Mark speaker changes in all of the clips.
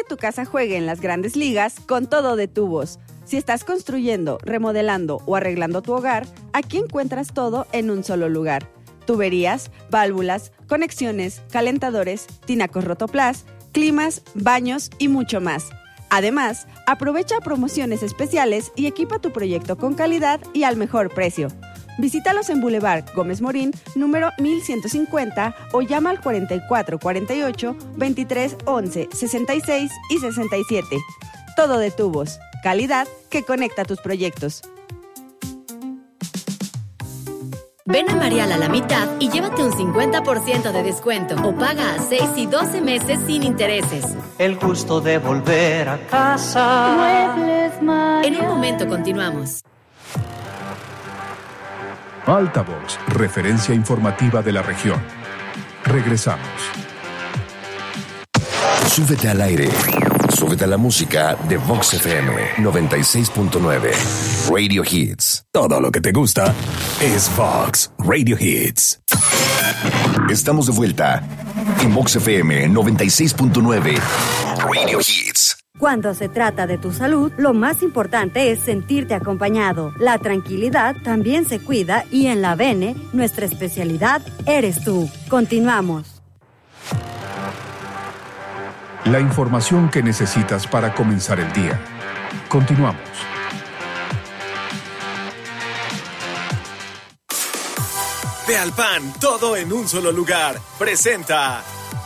Speaker 1: tu casa juegue en las grandes ligas con todo de tubos. Si estás construyendo, remodelando o arreglando tu hogar, aquí encuentras todo en un solo lugar. Tuberías, válvulas, conexiones, calentadores, tinacos Rotoplas, climas, baños y mucho más. Además, aprovecha promociones especiales y equipa tu proyecto con calidad y al mejor precio. Visítalos en Boulevard Gómez Morín, número 1150 o llama al 4448 23 11 66 y 67. Todo de tubos, calidad que conecta tus proyectos.
Speaker 2: Ven a Marial a la mitad y llévate un 50% de descuento o paga a 6 y 12 meses sin intereses.
Speaker 3: El gusto de volver a casa.
Speaker 2: Muebles Marial. En un momento continuamos.
Speaker 4: Altavox, referencia informativa de la región. Regresamos.
Speaker 5: Súbete al aire. Súbete a la música de Vox FM 96.9. Radio Hits. Todo lo que te gusta es Vox Radio Hits. Estamos de vuelta en Vox FM 96.9. Radio Hits.
Speaker 6: Cuando se trata de tu salud, lo más importante es sentirte acompañado. La tranquilidad también se cuida y en la Bene, nuestra especialidad eres tú. Continuamos.
Speaker 4: La información que necesitas para comenzar el día. Continuamos.
Speaker 7: Pealpan, todo en un solo lugar. Presenta.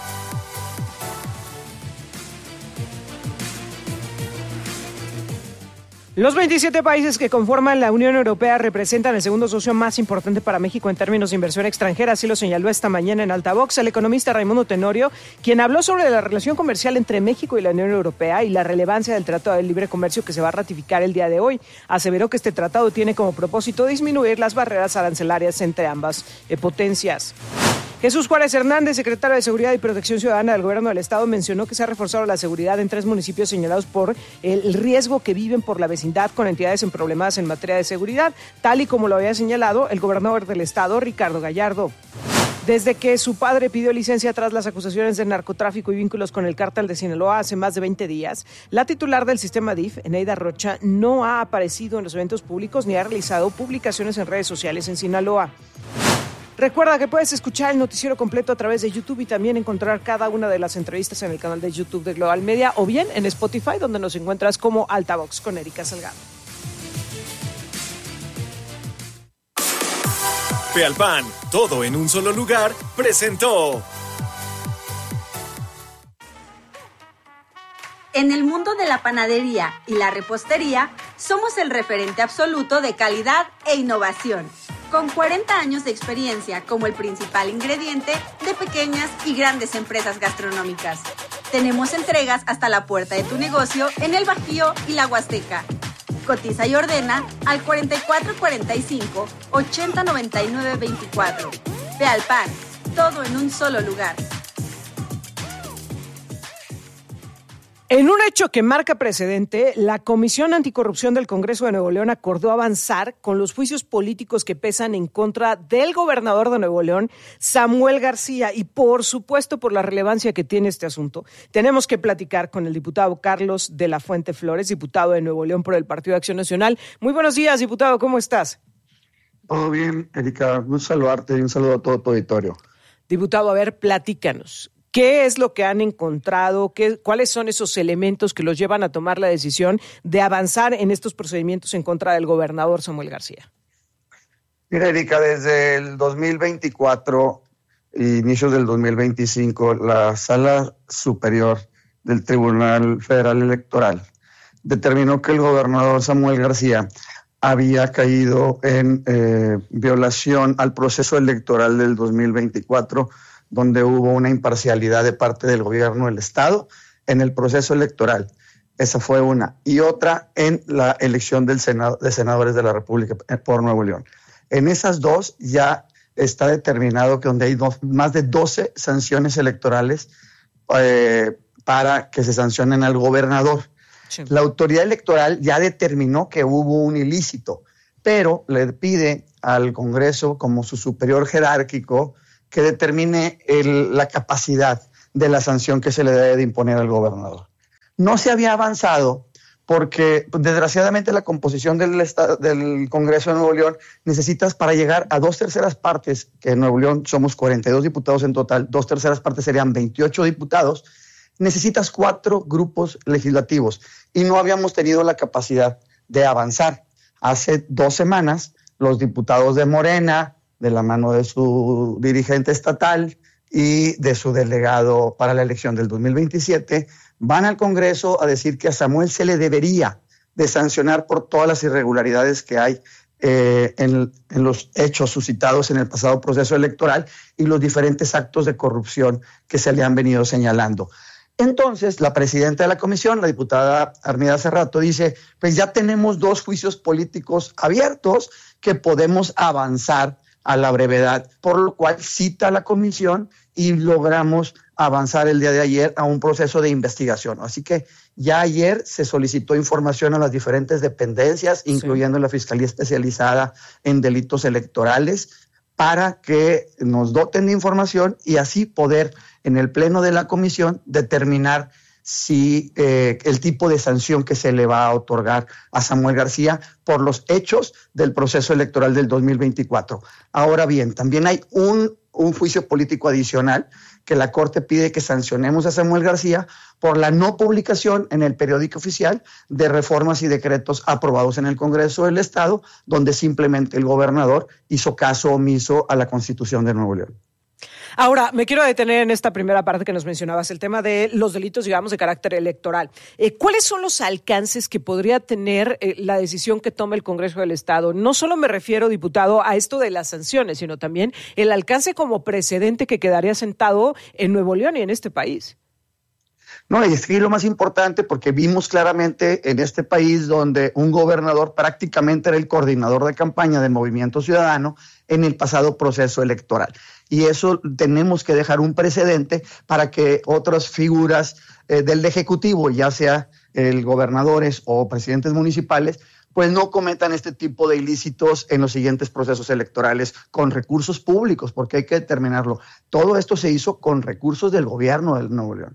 Speaker 8: Los 27 países que conforman la Unión Europea representan el segundo socio más importante para México en términos de inversión extranjera, así lo señaló esta mañana en Altavox el economista Raimundo Tenorio, quien habló sobre la relación comercial entre México y la Unión Europea y la relevancia del Tratado de Libre Comercio que se va a ratificar el día de hoy. Aseveró que este tratado tiene como propósito disminuir las barreras arancelarias entre ambas potencias. Jesús Juárez Hernández, secretario de Seguridad y Protección Ciudadana del Gobierno del Estado, mencionó que se ha reforzado la seguridad en 3 municipios señalados por el riesgo que viven por la vecindad con entidades problemas en materia de seguridad, tal y como lo había señalado el gobernador del Estado, Ricardo Gallardo. Desde que su padre pidió licencia tras las acusaciones de narcotráfico y vínculos con el cártel de Sinaloa hace más de 20 días, la titular del sistema DIF, Eneida Rocha, no ha aparecido en los eventos públicos ni ha realizado publicaciones en redes sociales en Sinaloa. Recuerda que puedes escuchar el noticiero completo a través de YouTube y también encontrar cada una de las entrevistas en el canal de YouTube de Global Media o bien en Spotify, donde nos encuentras como Altavox con Erika Salgado.
Speaker 7: Pealpan, todo en un solo lugar, presentó.
Speaker 1: En el mundo de la panadería y la repostería, somos el referente absoluto de calidad e innovación. Con 40 años de experiencia como el principal ingrediente de pequeñas y grandes empresas gastronómicas. Tenemos entregas hasta la puerta de tu negocio en el Bajío y la Huasteca. Cotiza y ordena al 4445 8099 24. Pealpan, todo en un solo lugar.
Speaker 8: En un hecho que marca precedente, la Comisión Anticorrupción del Congreso de Nuevo León acordó avanzar con los juicios políticos que pesan en contra del gobernador de Nuevo León, Samuel García, y por supuesto por la relevancia que tiene este asunto. Tenemos que platicar con el diputado Carlos de la Fuente Flores, diputado de Nuevo León por el Partido de Acción Nacional. Muy buenos días, diputado, ¿cómo estás?
Speaker 9: Todo bien, Erika, un saludarte y un saludo a todo tu auditorio.
Speaker 8: Diputado, a ver, platícanos. ¿Qué es lo que han encontrado? ¿Cuáles son esos elementos que los llevan a tomar la decisión de avanzar en estos procedimientos en contra del gobernador Samuel García?
Speaker 9: Mira, Erika, desde el 2024, inicios del 2025, la Sala Superior del Tribunal Federal Electoral determinó que el gobernador Samuel García había caído en violación al proceso electoral del 2024, donde hubo una imparcialidad de parte del gobierno del Estado en el proceso electoral. Esa fue una. Y otra en la elección del Senado, de senadores de la República por Nuevo León. En esas dos ya está determinado que donde hay más de 12 sanciones electorales para que se sancionen al gobernador. Sí. La autoridad electoral ya determinó que hubo un ilícito, pero le pide al Congreso como su superior jerárquico que determine la capacidad de la sanción que se le debe de imponer al gobernador. No se había avanzado porque desgraciadamente la composición del Congreso de Nuevo León necesitas para llegar a 2/3 partes, que en Nuevo León somos 42 diputados en total, 2/3 partes serían 28 diputados, necesitas 4 grupos legislativos y no habíamos tenido la capacidad de avanzar. Hace 2 semanas los diputados de Morena, de la mano de su dirigente estatal y de su delegado para la elección del 2027, van al Congreso a decir que a Samuel se le debería de sancionar por todas las irregularidades que hay en los hechos suscitados en el pasado proceso electoral y los diferentes actos de corrupción que se le han venido señalando. Entonces, la presidenta de la comisión, la diputada Armida Cerrato, dice, pues ya tenemos 2 juicios políticos abiertos que podemos avanzar a la brevedad, por lo cual cita a la comisión y logramos avanzar el día de ayer a un proceso de investigación. Así que ya ayer se solicitó información a las diferentes dependencias, incluyendo la Fiscalía Especializada en Delitos Electorales, para que nos doten de información y así poder, en el pleno de la comisión, determinar si el tipo de sanción que se le va a otorgar a Samuel García por los hechos del proceso electoral del 2024. Ahora bien, también hay un juicio político adicional que la Corte pide que sancionemos a Samuel García por la no publicación en el periódico oficial de reformas y decretos aprobados en el Congreso del Estado, donde simplemente el gobernador hizo caso omiso a la Constitución de Nuevo León.
Speaker 8: Ahora, me quiero detener en esta primera parte que nos mencionabas, el tema de los delitos, digamos, de carácter electoral. ¿Cuáles son los alcances que podría tener la decisión que tome el Congreso del Estado? No solo me refiero, diputado, a esto de las sanciones, sino también el alcance como precedente que quedaría sentado en Nuevo León y en este país.
Speaker 9: No, y es que lo más importante, porque vimos claramente en este país donde un gobernador prácticamente era el coordinador de campaña del Movimiento Ciudadano en el pasado proceso electoral. Y eso tenemos que dejar un precedente para que otras figuras del Ejecutivo, ya sea gobernadores o presidentes municipales, pues no cometan este tipo de ilícitos en los siguientes procesos electorales con recursos públicos, porque hay que determinarlo. Todo esto se hizo con recursos del gobierno del Nuevo León.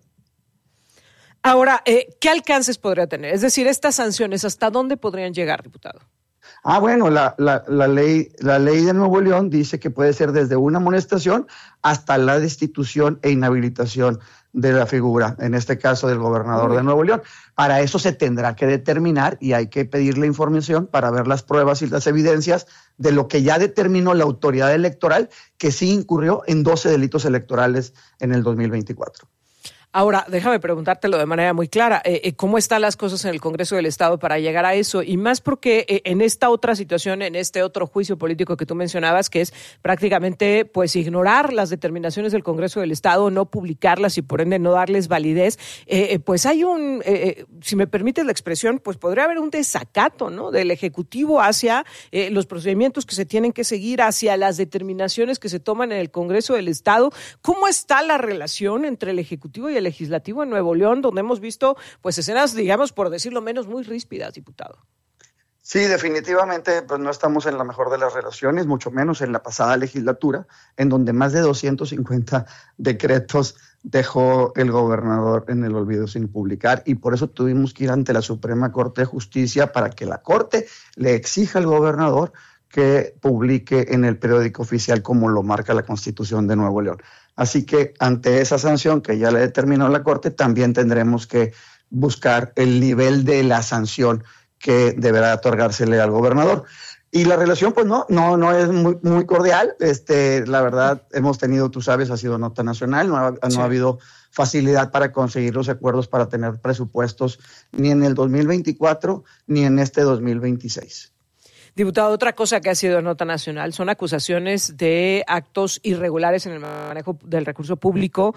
Speaker 8: Ahora, ¿qué alcances podría tener? Es decir, estas sanciones, ¿hasta dónde podrían llegar, diputado?
Speaker 9: Bueno, la ley de Nuevo León dice que puede ser desde una amonestación hasta la destitución e inhabilitación de la figura, en este caso del gobernador de Nuevo León. Para eso se tendrá que determinar y hay que pedirle información para ver las pruebas y las evidencias de lo que ya determinó la autoridad electoral, que sí incurrió en 12 delitos electorales en el 2024.
Speaker 8: Ahora, déjame preguntártelo de manera muy clara. ¿Cómo están las cosas en el Congreso del Estado para llegar a eso? Y más porque en esta otra situación, en este otro juicio político que tú mencionabas, que es prácticamente pues ignorar las determinaciones del Congreso del Estado, no publicarlas y por ende no darles validez, pues hay si me permites la expresión, pues podría haber un desacato, ¿no?, del Ejecutivo hacia los procedimientos que se tienen que seguir, hacia las determinaciones que se toman en el Congreso del Estado. ¿Cómo está la relación entre el Ejecutivo y el Legislativo en Nuevo León, donde hemos visto pues escenas, digamos, por decirlo menos, muy ríspidas, diputado?
Speaker 9: Sí, definitivamente pues no estamos en la mejor de las relaciones, mucho menos en la pasada legislatura, en donde más de 250 decretos dejó el gobernador en el olvido sin publicar, y por eso tuvimos que ir ante la Suprema Corte de Justicia para que la Corte le exija al gobernador que publique en el periódico oficial como lo marca la Constitución de Nuevo León. Así que ante esa sanción que ya le determinó la Corte, también tendremos que buscar el nivel de la sanción que deberá otorgársele al gobernador. Y la relación, pues no es muy cordial. La verdad, hemos tenido, tú sabes, ha sido nota nacional, no ha habido facilidad para conseguir los acuerdos para tener presupuestos ni en el 2024 ni en este 2026.
Speaker 8: Diputado, otra cosa que ha sido nota nacional son acusaciones de actos irregulares en el manejo del recurso público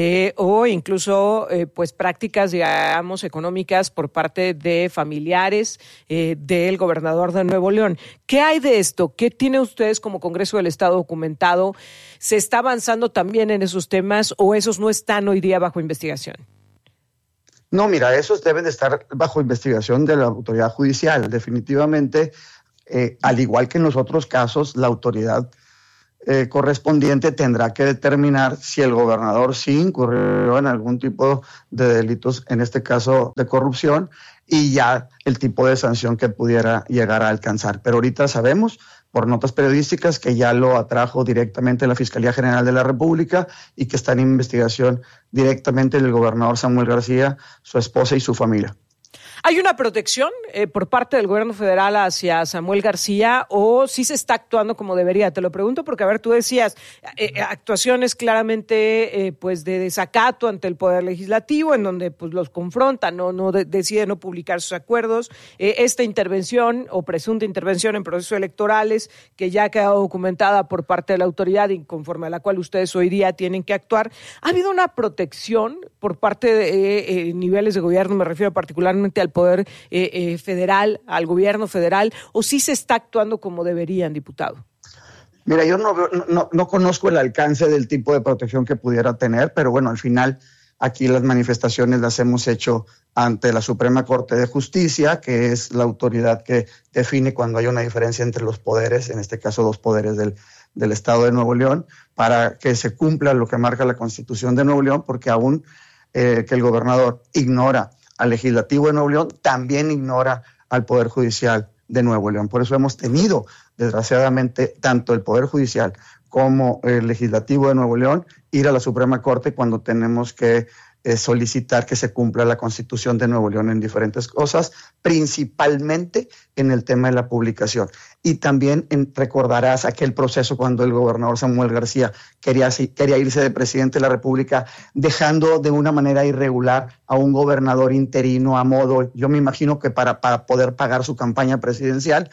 Speaker 8: o incluso pues prácticas, digamos, económicas por parte de familiares del gobernador de Nuevo León. ¿Qué hay de esto? ¿Qué tienen ustedes como Congreso del Estado documentado? ¿Se está avanzando también en esos temas o esos no están hoy día bajo investigación?
Speaker 9: No, mira, esos deben de estar bajo investigación de la autoridad judicial, definitivamente. Al igual que en los otros casos, la autoridad correspondiente tendrá que determinar si el gobernador sí incurrió en algún tipo de delitos, en este caso de corrupción, y ya el tipo de sanción que pudiera llegar a alcanzar. Pero ahorita sabemos, por notas periodísticas, que ya lo atrajo directamente la Fiscalía General de la República y que está en investigación directamente el gobernador Samuel García, su esposa y su familia.
Speaker 8: ¿Hay una protección por parte del gobierno federal hacia Samuel García o sí se está actuando como debería? Te lo pregunto porque, a ver, tú decías actuaciones claramente pues de desacato ante el Poder Legislativo, en donde pues los confrontan, decide no publicar sus acuerdos. Esta intervención o presunta intervención en procesos electorales que ya ha quedado documentada por parte de la autoridad y conforme a la cual ustedes hoy día tienen que actuar. ¿Ha habido una protección por parte de niveles de gobierno? Me refiero particularmente al Poder federal, al gobierno federal, o sí se está actuando como deberían, diputado?
Speaker 9: Mira, yo no conozco el alcance del tipo de protección que pudiera tener, pero bueno, al final aquí las manifestaciones las hemos hecho ante la Suprema Corte de Justicia, que es la autoridad que define cuando hay una diferencia entre los poderes, en este caso dos poderes del Estado de Nuevo León, para que se cumpla lo que marca la Constitución de Nuevo León, porque aún que el gobernador ignora al Legislativo de Nuevo León, también ignora al Poder Judicial de Nuevo León. Por eso hemos tenido, desgraciadamente, tanto el Poder Judicial como el Legislativo de Nuevo León ir a la Suprema Corte cuando tenemos que solicitar que se cumpla la Constitución de Nuevo León en diferentes cosas, principalmente en el tema de la publicación. Y también recordarás aquel proceso cuando el gobernador Samuel García quería irse de presidente de la República, dejando de una manera irregular a un gobernador interino a modo, yo me imagino que para poder pagar su campaña presidencial.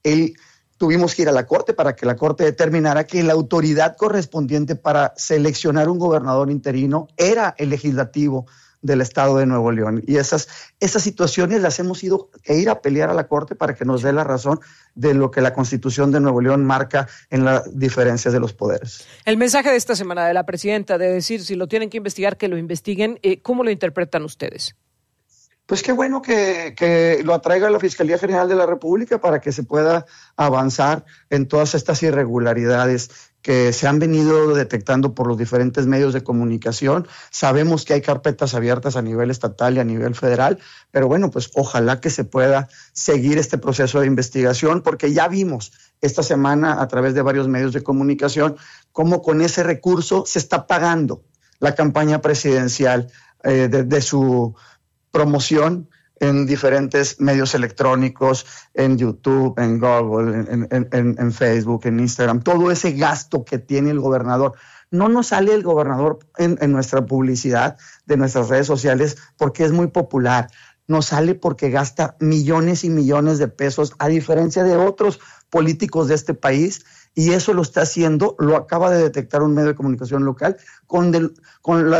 Speaker 9: Tuvimos que ir a la Corte para que la Corte determinara que la autoridad correspondiente para seleccionar un gobernador interino era el Legislativo del Estado de Nuevo León. Y esas situaciones las hemos ido a ir a pelear a la Corte para que nos dé la razón de lo que la Constitución de Nuevo León marca en las diferencias de los poderes.
Speaker 8: El mensaje de esta semana de la presidenta de decir si lo tienen que investigar, que lo investiguen, ¿cómo lo interpretan ustedes?
Speaker 9: Pues qué bueno que lo atraiga la Fiscalía General de la República para que se pueda avanzar en todas estas irregularidades que se han venido detectando por los diferentes medios de comunicación. Sabemos que hay carpetas abiertas a nivel estatal y a nivel federal, pero bueno, pues ojalá que se pueda seguir este proceso de investigación, porque ya vimos esta semana a través de varios medios de comunicación cómo con ese recurso se está pagando la campaña presidencial de su promoción en diferentes medios electrónicos, en YouTube, en Google, en Facebook, en Instagram, todo ese gasto que tiene el gobernador. No nos sale el gobernador en nuestra publicidad de nuestras redes sociales porque es muy popular. Nos sale porque gasta millones y millones de pesos, a diferencia de otros políticos de este país, y eso lo está haciendo, lo acaba de detectar un medio de comunicación local, con la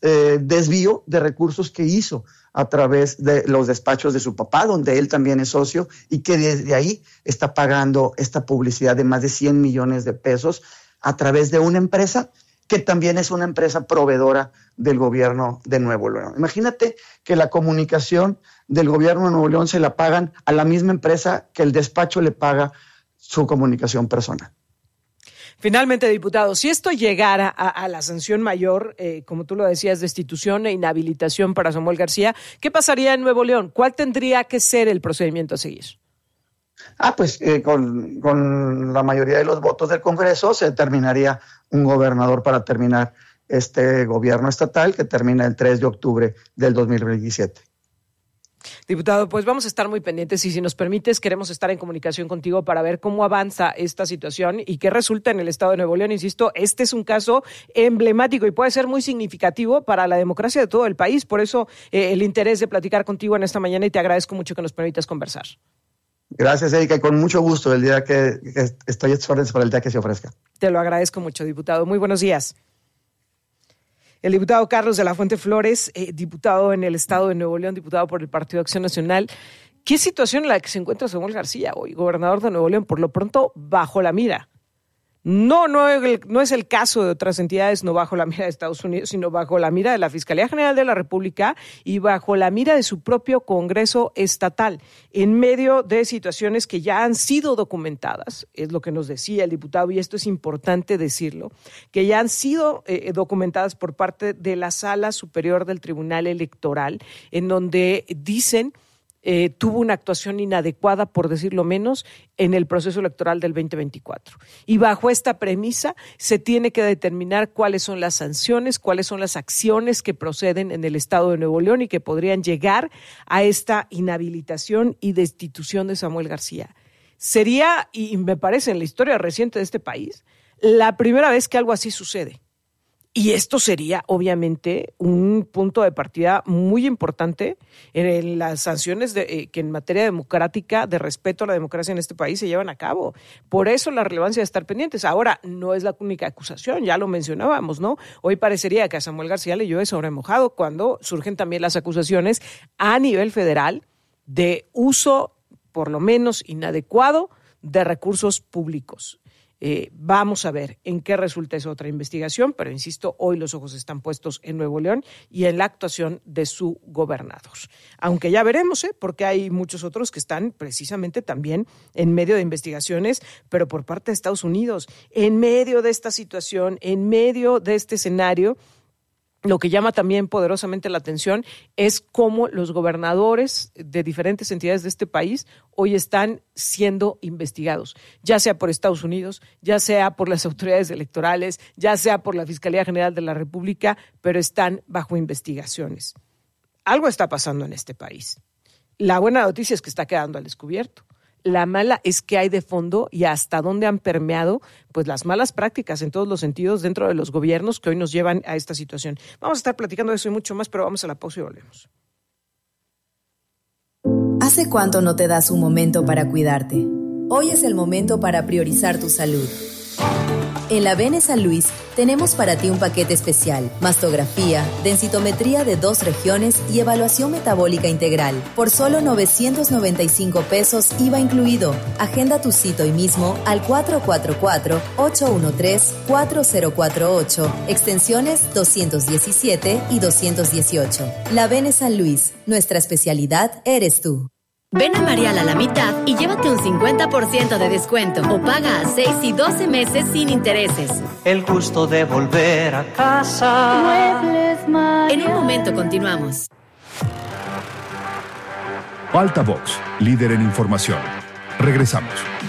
Speaker 9: desvío de recursos que hizo a través de los despachos de su papá, donde él también es socio, y que desde ahí está pagando esta publicidad de más de 100 millones de pesos a través de una empresa que también es una empresa proveedora del gobierno de Nuevo León. Imagínate que la comunicación del gobierno de Nuevo León se la pagan a la misma empresa que el despacho le paga su comunicación personal.
Speaker 8: Finalmente, diputado, si esto llegara a la sanción mayor, como tú lo decías, destitución e inhabilitación para Samuel García, ¿qué pasaría en Nuevo León? ¿Cuál tendría que ser el procedimiento a seguir?
Speaker 9: Pues con la mayoría de los votos del Congreso se determinaría un gobernador para terminar este gobierno estatal que termina el 3 de octubre del 2027.
Speaker 8: Diputado, pues vamos a estar muy pendientes y si nos permites queremos estar en comunicación contigo para ver cómo avanza esta situación y qué resulta en el Estado de Nuevo León. Insisto, este es un caso emblemático y puede ser muy significativo para la democracia de todo el país. Por eso el interés de platicar contigo en esta mañana y te agradezco mucho que nos permitas conversar.
Speaker 9: Gracias, Erika, y con mucho gusto el día que estoy a tus órdenes para el día que se ofrezca.
Speaker 8: Te lo agradezco mucho, diputado. Muy buenos días. El diputado Carlos de la Fuente Flores, diputado en el Estado de Nuevo León, diputado por el Partido Acción Nacional. ¿Qué situación en la que se encuentra Samuel García hoy, gobernador de Nuevo León? Por lo pronto, bajo la mira. No es el caso de otras entidades, no bajo la mira de Estados Unidos, sino bajo la mira de la Fiscalía General de la República y bajo la mira de su propio Congreso estatal, en medio de situaciones que ya han sido documentadas, es lo que nos decía el diputado, y esto es importante decirlo, que ya han sido documentadas por parte de la Sala Superior del Tribunal Electoral, en donde dicen tuvo una actuación inadecuada, por decirlo menos, en el proceso electoral del 2024. Y bajo esta premisa se tiene que determinar cuáles son las sanciones, cuáles son las acciones que proceden en el Estado de Nuevo León y que podrían llegar a esta inhabilitación y destitución de Samuel García. Sería, y me parece en la historia reciente de este país, la primera vez que algo así sucede. Y esto sería, obviamente, un punto de partida muy importante en las sanciones que en materia democrática, de respeto a la democracia en este país, se llevan a cabo. Por eso la relevancia de estar pendientes. Ahora, no es la única acusación, ya lo mencionábamos, ¿no? Hoy parecería que a Samuel García le llueve sobre mojado cuando surgen también las acusaciones a nivel federal de uso, por lo menos inadecuado, de recursos públicos. Vamos a ver en qué resulta esa otra investigación, pero insisto, hoy los ojos están puestos en Nuevo León y en la actuación de su gobernador. Aunque ya veremos, porque hay muchos otros que están precisamente también en medio de investigaciones, pero por parte de Estados Unidos. En medio de esta situación, en medio de este escenario, lo que llama también poderosamente la atención es cómo los gobernadores de diferentes entidades de este país hoy están siendo investigados, ya sea por Estados Unidos, ya sea por las autoridades electorales, ya sea por la Fiscalía General de la República, pero están bajo investigaciones. Algo está pasando en este país. La buena noticia es que está quedando al descubierto. La mala es que hay de fondo y hasta dónde han permeado pues las malas prácticas en todos los sentidos dentro de los gobiernos que hoy nos llevan a esta situación. Vamos a estar platicando de eso y mucho más, pero vamos a la pausa y volvemos.
Speaker 2: ¿Hace cuánto no te das un momento para cuidarte? Hoy es el momento para priorizar tu salud. En la Bene San Luis tenemos para ti un paquete especial, mastografía, densitometría de 2 regiones y evaluación metabólica integral. Por solo $995 IVA incluido. Agenda tu cita hoy mismo al 444-813-4048, extensiones 217 y 218. La Bene San Luis, nuestra especialidad eres tú. Ven a Mariala a la mitad y llévate un 50% de descuento o paga a 6 y 12 meses sin intereses.
Speaker 3: El gusto de volver a casa.
Speaker 2: En un momento continuamos.
Speaker 4: Altavox, líder en información. Regresamos.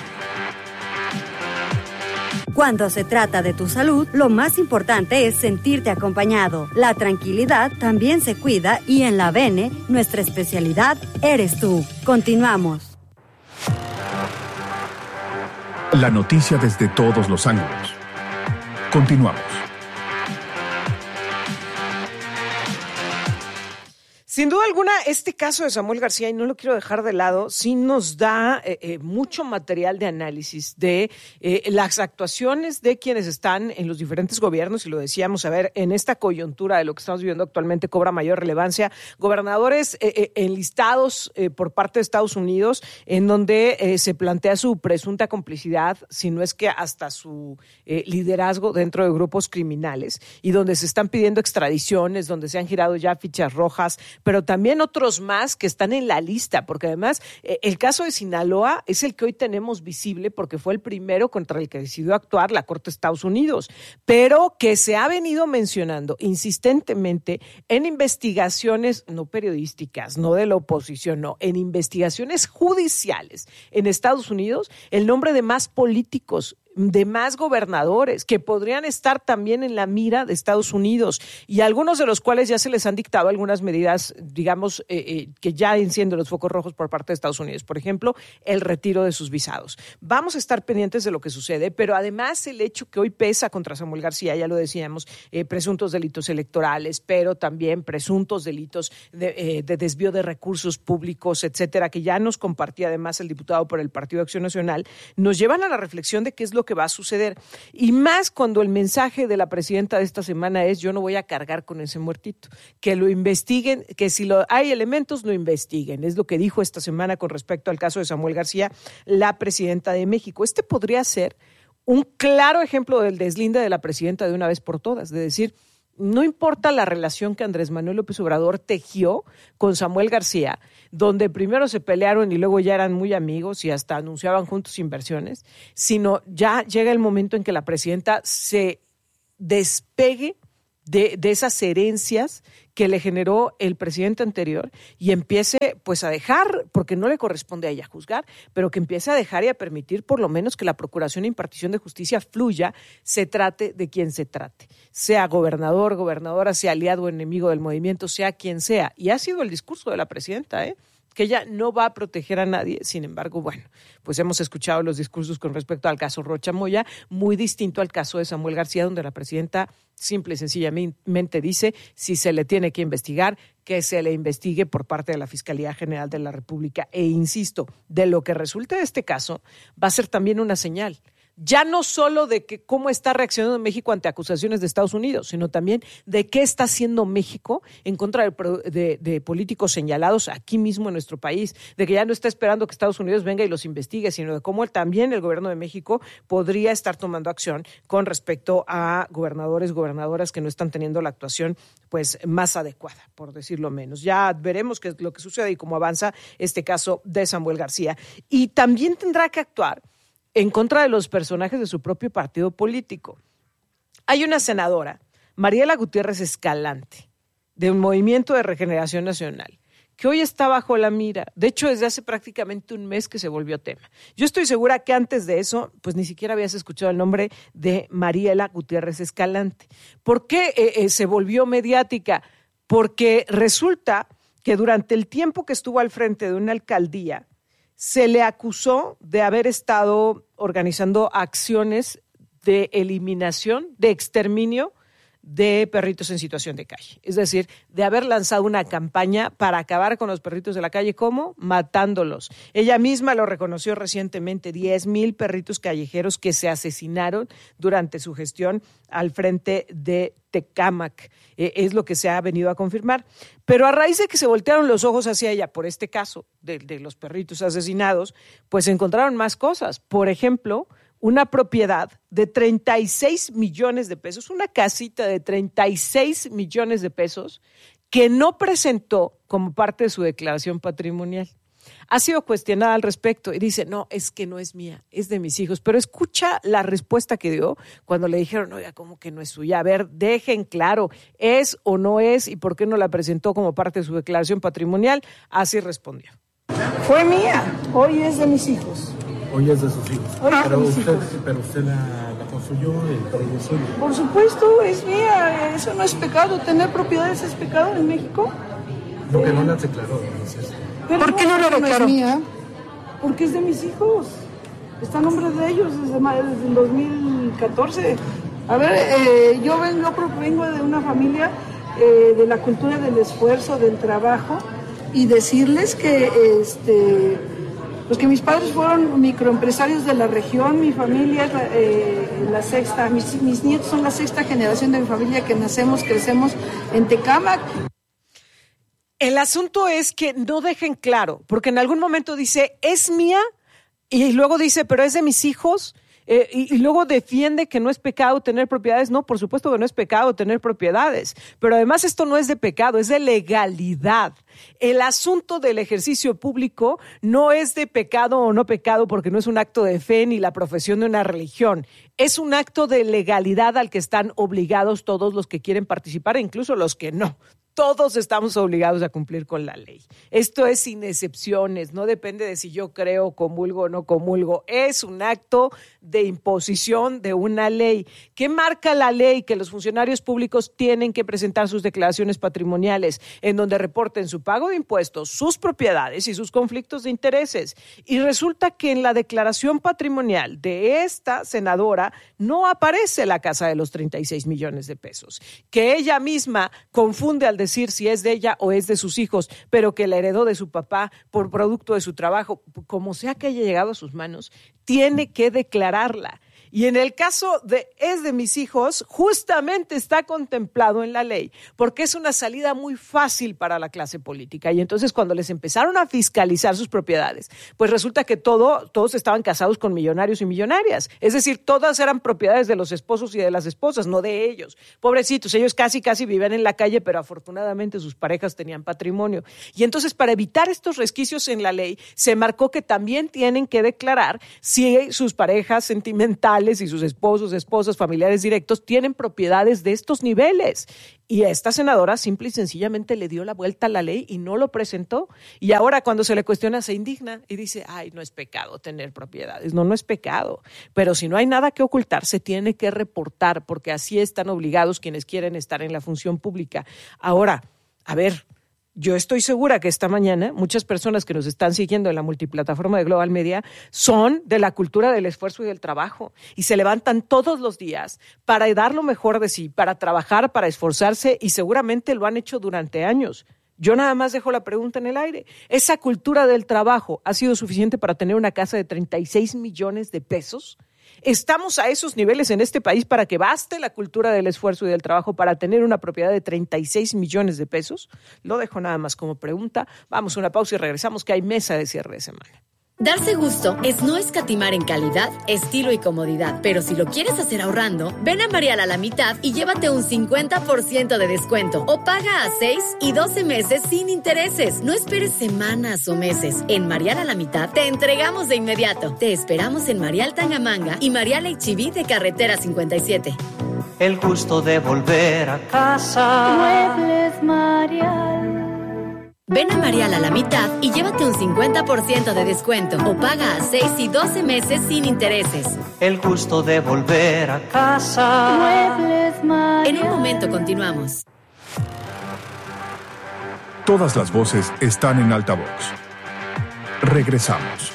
Speaker 6: Cuando se trata de tu salud, lo más importante es sentirte acompañado. La tranquilidad también se cuida y en la Bene, nuestra especialidad eres tú. Continuamos.
Speaker 4: La noticia desde todos los ángulos. Continuamos.
Speaker 8: Sin duda alguna, este caso de Samuel García, y no lo quiero dejar de lado, sí nos da mucho material de análisis de las actuaciones de quienes están en los diferentes gobiernos, y lo decíamos, a ver, en esta coyuntura de lo que estamos viviendo actualmente cobra mayor relevancia, gobernadores enlistados por parte de Estados Unidos, en donde se plantea su presunta complicidad, si no es que hasta su liderazgo dentro de grupos criminales, y donde se están pidiendo extradiciones, donde se han girado ya fichas rojas, pero también otros más que están en la lista, porque además el caso de Sinaloa es el que hoy tenemos visible porque fue el primero contra el que decidió actuar la Corte de Estados Unidos, pero que se ha venido mencionando insistentemente en investigaciones no periodísticas, no de la oposición, no, en investigaciones judiciales en Estados Unidos, el nombre de más políticos, de más gobernadores que podrían estar también en la mira de Estados Unidos y algunos de los cuales ya se les han dictado algunas medidas, digamos, que ya encienden los focos rojos por parte de Estados Unidos. Por ejemplo, el retiro de sus visados. Vamos a estar pendientes de lo que sucede, pero además el hecho que hoy pesa contra Samuel García, ya lo decíamos, presuntos delitos electorales, pero también presuntos delitos de desvío de recursos públicos, etcétera, que ya nos compartía además el diputado por el Partido Acción Nacional, nos llevan a la reflexión de qué es lo que va a suceder, y más cuando el mensaje de la presidenta de esta semana es: yo no voy a cargar con ese muertito, que lo investiguen, que si hay elementos lo investiguen, es lo que dijo esta semana con respecto al caso de Samuel García la presidenta de México. Este podría ser un claro ejemplo del deslinde de la presidenta de una vez por todas, de decir, no importa la relación que Andrés Manuel López Obrador tejió con Samuel García, donde primero se pelearon y luego ya eran muy amigos y hasta anunciaban juntos inversiones, sino ya llega el momento en que la presidenta se despegue de esas herencias que le generó el presidente anterior y empiece pues a dejar, porque no le corresponde a ella juzgar, pero que empiece a dejar y a permitir por lo menos que la procuración e impartición de justicia fluya, se trate de quien se trate, sea gobernador, gobernadora, sea aliado o enemigo del movimiento, sea quien sea. Y ha sido el discurso de la presidenta, que ella no va a proteger a nadie. Sin embargo, bueno, pues hemos escuchado los discursos con respecto al caso Rocha Moya, muy distinto al caso de Samuel García, donde la presidenta simple y sencillamente dice, si se le tiene que investigar, que se le investigue por parte de la Fiscalía General de la República. E insisto, de lo que resulte de este caso, va a ser también una señal. Ya no solo de que cómo está reaccionando México ante acusaciones de Estados Unidos, sino también de qué está haciendo México en contra de políticos señalados aquí mismo en nuestro país, de que ya no está esperando que Estados Unidos venga y los investigue, sino de cómo también el gobierno de México podría estar tomando acción con respecto a gobernadores, gobernadoras que no están teniendo la actuación pues más adecuada, por decirlo menos. Ya veremos qué es lo que sucede y cómo avanza este caso de Samuel García. Y también tendrá que actuar en contra de los personajes de su propio partido político. Hay una senadora, Mariela Gutiérrez Escalante, de un Movimiento de Regeneración Nacional, que hoy está bajo la mira. De hecho, desde hace prácticamente un mes que se volvió tema. Yo estoy segura que antes de eso, pues ni siquiera habías escuchado el nombre de Mariela Gutiérrez Escalante. ¿Por qué se volvió mediática? Porque resulta que durante el tiempo que estuvo al frente de una alcaldía, se le acusó de haber estado organizando acciones de eliminación, de exterminio de perritos en situación de calle. Es decir, de haber lanzado una campaña para acabar con los perritos de la calle. ¿Cómo? Matándolos. Ella misma lo reconoció recientemente, 10,000 perritos callejeros que se asesinaron durante su gestión al frente de Tecámac. Es lo que se ha venido a confirmar. Pero a raíz de que se voltearon los ojos hacia ella por este caso de los perritos asesinados, pues se encontraron más cosas. Por ejemplo, una propiedad de 36 millones de pesos, una casita de 36 millones de pesos que no presentó como parte de su declaración patrimonial. Ha sido cuestionada al respecto y dice, no, es que no es mía, es de mis hijos. Pero escucha la respuesta que dio cuando le dijeron, oiga, ¿cómo que no es suya? A ver, dejen claro, ¿es o no es? ¿Y por qué no la presentó como parte de su declaración patrimonial? Así respondió.
Speaker 10: Fue mía, hoy es de mis hijos.
Speaker 11: Hoy es de sus hijos. Pero usted la construyó, el predio suyo.
Speaker 10: Por supuesto, es mía. Eso no es pecado. ¿Tener propiedades es pecado en México?
Speaker 11: Lo que no las declaró, entonces.
Speaker 10: ¿Por qué no lo declaró? No es mía, porque es de mis hijos. Está a nombre de ellos desde el 2014. A ver, yo vengo de una familia de la cultura del esfuerzo, del trabajo, y decirles que pues que mis padres fueron microempresarios de la región, mi familia es la sexta, mis nietos son la sexta generación de mi familia que crecemos en Tecámac.
Speaker 8: El asunto es que no dejen claro, porque en algún momento dice, es mía, y luego dice, pero es de mis hijos, y luego defiende que no es pecado tener propiedades. No, por supuesto que no es pecado tener propiedades, pero además esto no es de pecado, es de legalidad. El asunto del ejercicio público no es de pecado o no pecado porque no es un acto de fe ni la profesión de una religión. Es un acto de legalidad al que están obligados todos los que quieren participar e incluso los que no. Todos estamos obligados a cumplir con la ley. Esto es sin excepciones, no depende de si yo creo, comulgo o no comulgo. Es un acto de imposición de una ley. ¿Qué marca la ley? Que los funcionarios públicos tienen que presentar sus declaraciones patrimoniales en donde reporten su pago de impuestos, sus propiedades y sus conflictos de intereses. Y resulta que en la declaración patrimonial de esta senadora no aparece la casa de los 36 millones de pesos, que ella misma confunde al decir si es de ella o es de sus hijos, pero que la heredó de su papá por producto de su trabajo, como sea que haya llegado a sus manos, tiene que declararla. Y en el caso de Es de mis hijos, justamente está contemplado en la ley, porque es una salida muy fácil para la clase política. Y entonces cuando les empezaron a fiscalizar sus propiedades, pues resulta que todos estaban casados con millonarios y millonarias. Es decir, todas eran propiedades de los esposos y de las esposas, no de ellos. Pobrecitos, ellos casi vivían en la calle, pero afortunadamente sus parejas tenían patrimonio. Y entonces, para evitar estos resquicios en la ley, se marcó que también tienen que declarar si sus parejas sentimentales y sus esposos, esposas, familiares directos tienen propiedades de estos niveles. Y esta senadora simple y sencillamente le dio la vuelta a la ley y no lo presentó. Y ahora cuando se le cuestiona se indigna y dice, ay, no es pecado tener propiedades. No es pecado. Pero si no hay nada que ocultar, se tiene que reportar, porque así están obligados quienes quieren estar en la función pública. Ahora, a ver, yo estoy segura que esta mañana muchas personas que nos están siguiendo en la multiplataforma de Global Media son de la cultura del esfuerzo y del trabajo y se levantan todos los días para dar lo mejor de sí, para trabajar, para esforzarse, y seguramente lo han hecho durante años. Yo nada más dejo la pregunta en el aire. ¿Esa cultura del trabajo ha sido suficiente para tener una casa de 36 millones de pesos? ¿Estamos a esos niveles en este país para que baste la cultura del esfuerzo y del trabajo para tener una propiedad de 36 millones de pesos? Lo dejo nada más como pregunta. Vamos a una pausa y regresamos, que hay mesa de cierre de semana.
Speaker 2: Darse gusto es no escatimar en calidad, estilo y comodidad. Pero si lo quieres hacer ahorrando, ven a Marial a la mitad y llévate un 50% de descuento. O paga a 6 y 12 meses sin intereses. No esperes semanas o meses. En Marial a la mitad te entregamos de inmediato. Te esperamos en Marial Tangamanga y Marial H-E-B de Carretera 57.
Speaker 3: El gusto de volver a casa.
Speaker 12: Muebles Marial.
Speaker 2: Ven a Marial a la mitad y llévate un 50% de descuento o paga a 6 y 12 meses sin intereses.
Speaker 3: El gusto de volver a casa.
Speaker 12: Muebles Marial.
Speaker 2: En un momento continuamos.
Speaker 4: Todas las voces están en altavoz. Regresamos.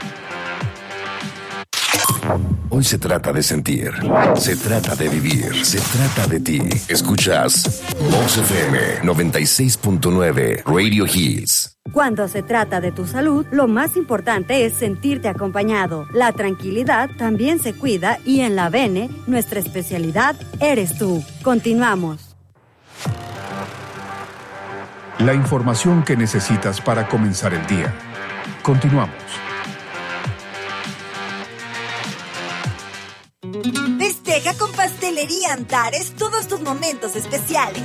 Speaker 5: Hoy se trata de sentir, se trata de vivir, se trata de ti. Escuchas Vox FM 96.9 Radio Hits.
Speaker 6: Cuando se trata de tu salud, lo más importante es sentirte acompañado. La tranquilidad también se cuida y en la Bene, nuestra especialidad eres tú. Continuamos.
Speaker 4: La información que necesitas para comenzar el día. Continuamos.
Speaker 13: Festeja con Pastelería Antares todos tus momentos especiales.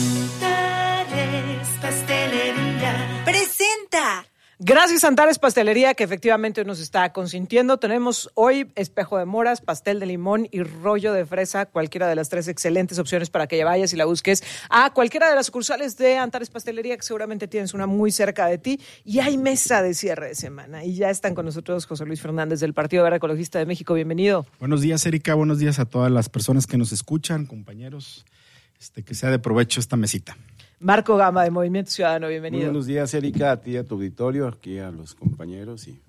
Speaker 12: Antares Pastelería
Speaker 13: ¡Presenta!
Speaker 8: Gracias, Antares Pastelería, que efectivamente nos está consintiendo. Tenemos hoy espejo de moras, pastel de limón y rollo de fresa, cualquiera de las tres excelentes opciones para que vayas y la busques a cualquiera de las sucursales de Antares Pastelería, que seguramente tienes una muy cerca de ti. Y hay mesa de cierre de semana. Y ya están con nosotros José Luis Fernández del Partido Verde Ecologista de México. Bienvenido.
Speaker 11: Buenos días, Erika. Buenos días a todas las personas que nos escuchan, compañeros. Que sea de provecho esta mesita.
Speaker 8: Marco Gama, de Movimiento Ciudadano, bienvenido.
Speaker 14: Muy buenos días, Erika, a ti, a tu auditorio, aquí a los compañeros y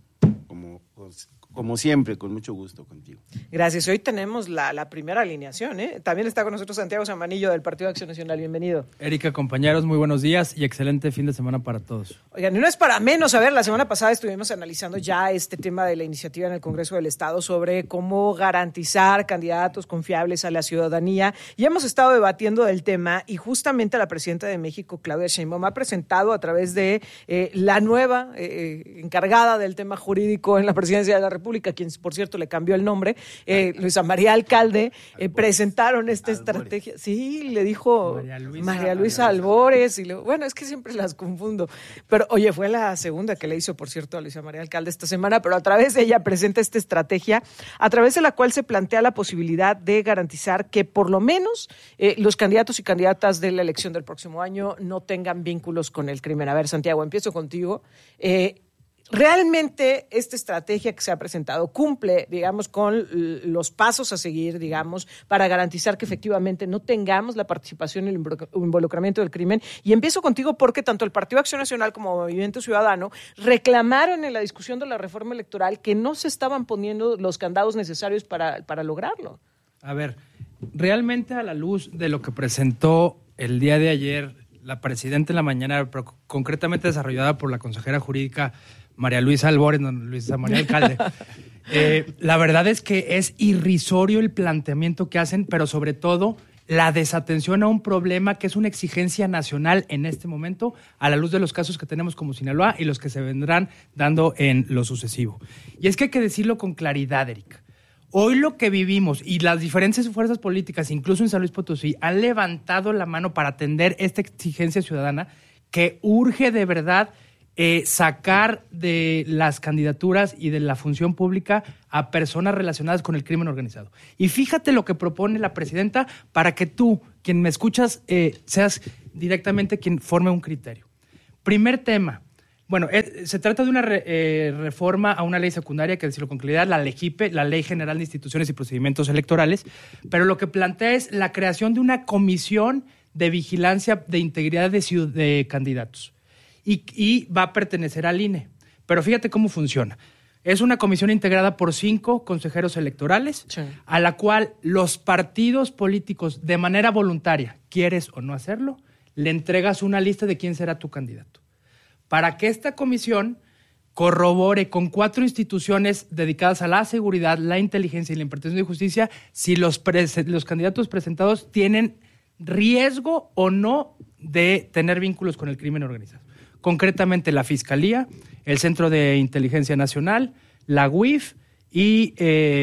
Speaker 14: como siempre, con mucho gusto contigo.
Speaker 8: Gracias. Hoy tenemos la primera alineación, ¿eh? También está con nosotros Santiago Zamanillo del Partido de Acción Nacional. Bienvenido.
Speaker 15: Erika, compañeros, muy buenos días y excelente fin de semana para todos.
Speaker 8: Oigan, y no es para menos. A ver, la semana pasada estuvimos analizando ya este tema de la iniciativa en el Congreso del Estado sobre cómo garantizar candidatos confiables a la ciudadanía, y hemos estado debatiendo del tema, y justamente la presidenta de México, Claudia Sheinbaum, ha presentado a través de la nueva encargada del tema jurídico en la presidencia de la República, quien por cierto le cambió el nombre, Luisa María Alcalde, presentaron esta estrategia. Sí, le dijo María Luisa Albores, y bueno, es que siempre las confundo, pero oye, fue la segunda que le hizo, por cierto, a Luisa María Alcalde esta semana, pero a través de ella presenta esta estrategia, a través de la cual se plantea la posibilidad de garantizar que por lo menos los candidatos y candidatas de la elección del próximo año no tengan vínculos con el crimen. A ver, Santiago, empiezo contigo. ¿Realmente esta estrategia que se ha presentado cumple, digamos, con los pasos a seguir, digamos, para garantizar que efectivamente no tengamos la participación y el involucramiento del crimen? Y empiezo contigo porque tanto el Partido Acción Nacional como Movimiento Ciudadano reclamaron en la discusión de la reforma electoral que no se estaban poniendo los candados necesarios para lograrlo.
Speaker 15: A ver, realmente a la luz de lo que presentó el día de ayer la presidenta en la mañana, pero concretamente desarrollada por la consejera jurídica María Luisa Albores, no, Luisa María Alcalde. La verdad es que es irrisorio el planteamiento que hacen, pero sobre todo la desatención a un problema que es una exigencia nacional en este momento, a la luz de los casos que tenemos como Sinaloa y los que se vendrán dando en lo sucesivo. Y es que hay que decirlo con claridad, Erika. Hoy lo que vivimos y las diferentes fuerzas políticas, incluso en San Luis Potosí, han levantado la mano para atender esta exigencia ciudadana que urge de verdad sacar de las candidaturas y de la función pública a personas relacionadas con el crimen organizado. Y fíjate lo que propone la presidenta para que tú, quien me escuchas, seas directamente quien forme un criterio. Primer tema. Bueno, se trata de una reforma a una ley secundaria, que decirlo con claridad, la LEGIPE, la Ley General de Instituciones y Procedimientos Electorales, pero lo que plantea es la creación de una comisión de vigilancia de integridad de candidatos y va a pertenecer al INE. Pero fíjate cómo funciona. Es una comisión integrada por 5 consejeros electorales, sí, a la cual los partidos políticos, de manera voluntaria, quieres o no hacerlo, le entregas una lista de quién será tu candidato. Para que esta comisión corrobore con 4 instituciones dedicadas a la seguridad, la inteligencia y la impartición de justicia si los candidatos presentados tienen riesgo o no de tener vínculos con el crimen organizado. Concretamente la Fiscalía, el Centro de Inteligencia Nacional, la UIF y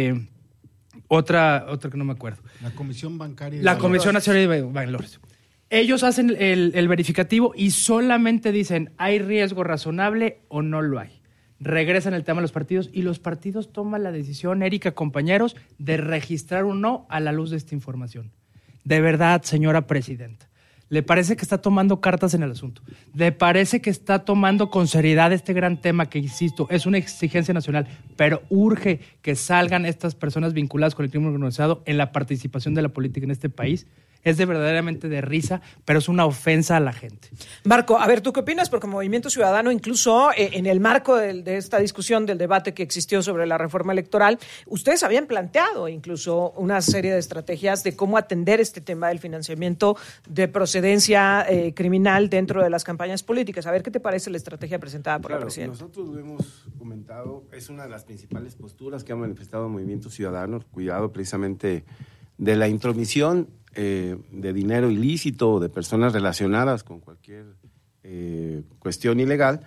Speaker 15: otra que no me acuerdo.
Speaker 11: La Comisión Bancaria.
Speaker 15: La Comisión Nacional de Valores. Ellos hacen el verificativo y solamente dicen ¿hay riesgo razonable o no lo hay? Regresan el tema a los partidos y los partidos toman la decisión, Erika, compañeros, de registrar o no a la luz de esta información. De verdad, señora presidenta, ¿le parece que está tomando cartas en el asunto? ¿Le parece que está tomando con seriedad este gran tema que, insisto, es una exigencia nacional, pero urge que salgan estas personas vinculadas con el crimen organizado en la participación de la política en este país? Es de verdaderamente de risa, pero es una ofensa a la gente.
Speaker 8: Marco, a ver, ¿tú qué opinas? Porque Movimiento Ciudadano, incluso en el marco de esta discusión, del debate que existió sobre la reforma electoral, ustedes habían planteado incluso una serie de estrategias de cómo atender este tema del financiamiento de procedencia criminal dentro de las campañas políticas. A ver, ¿qué te parece la estrategia presentada por la presidenta?
Speaker 14: Nosotros lo hemos comentado, es una de las principales posturas que ha manifestado Movimiento Ciudadano, cuidado precisamente de la intromisión de dinero ilícito o de personas relacionadas con cualquier cuestión ilegal.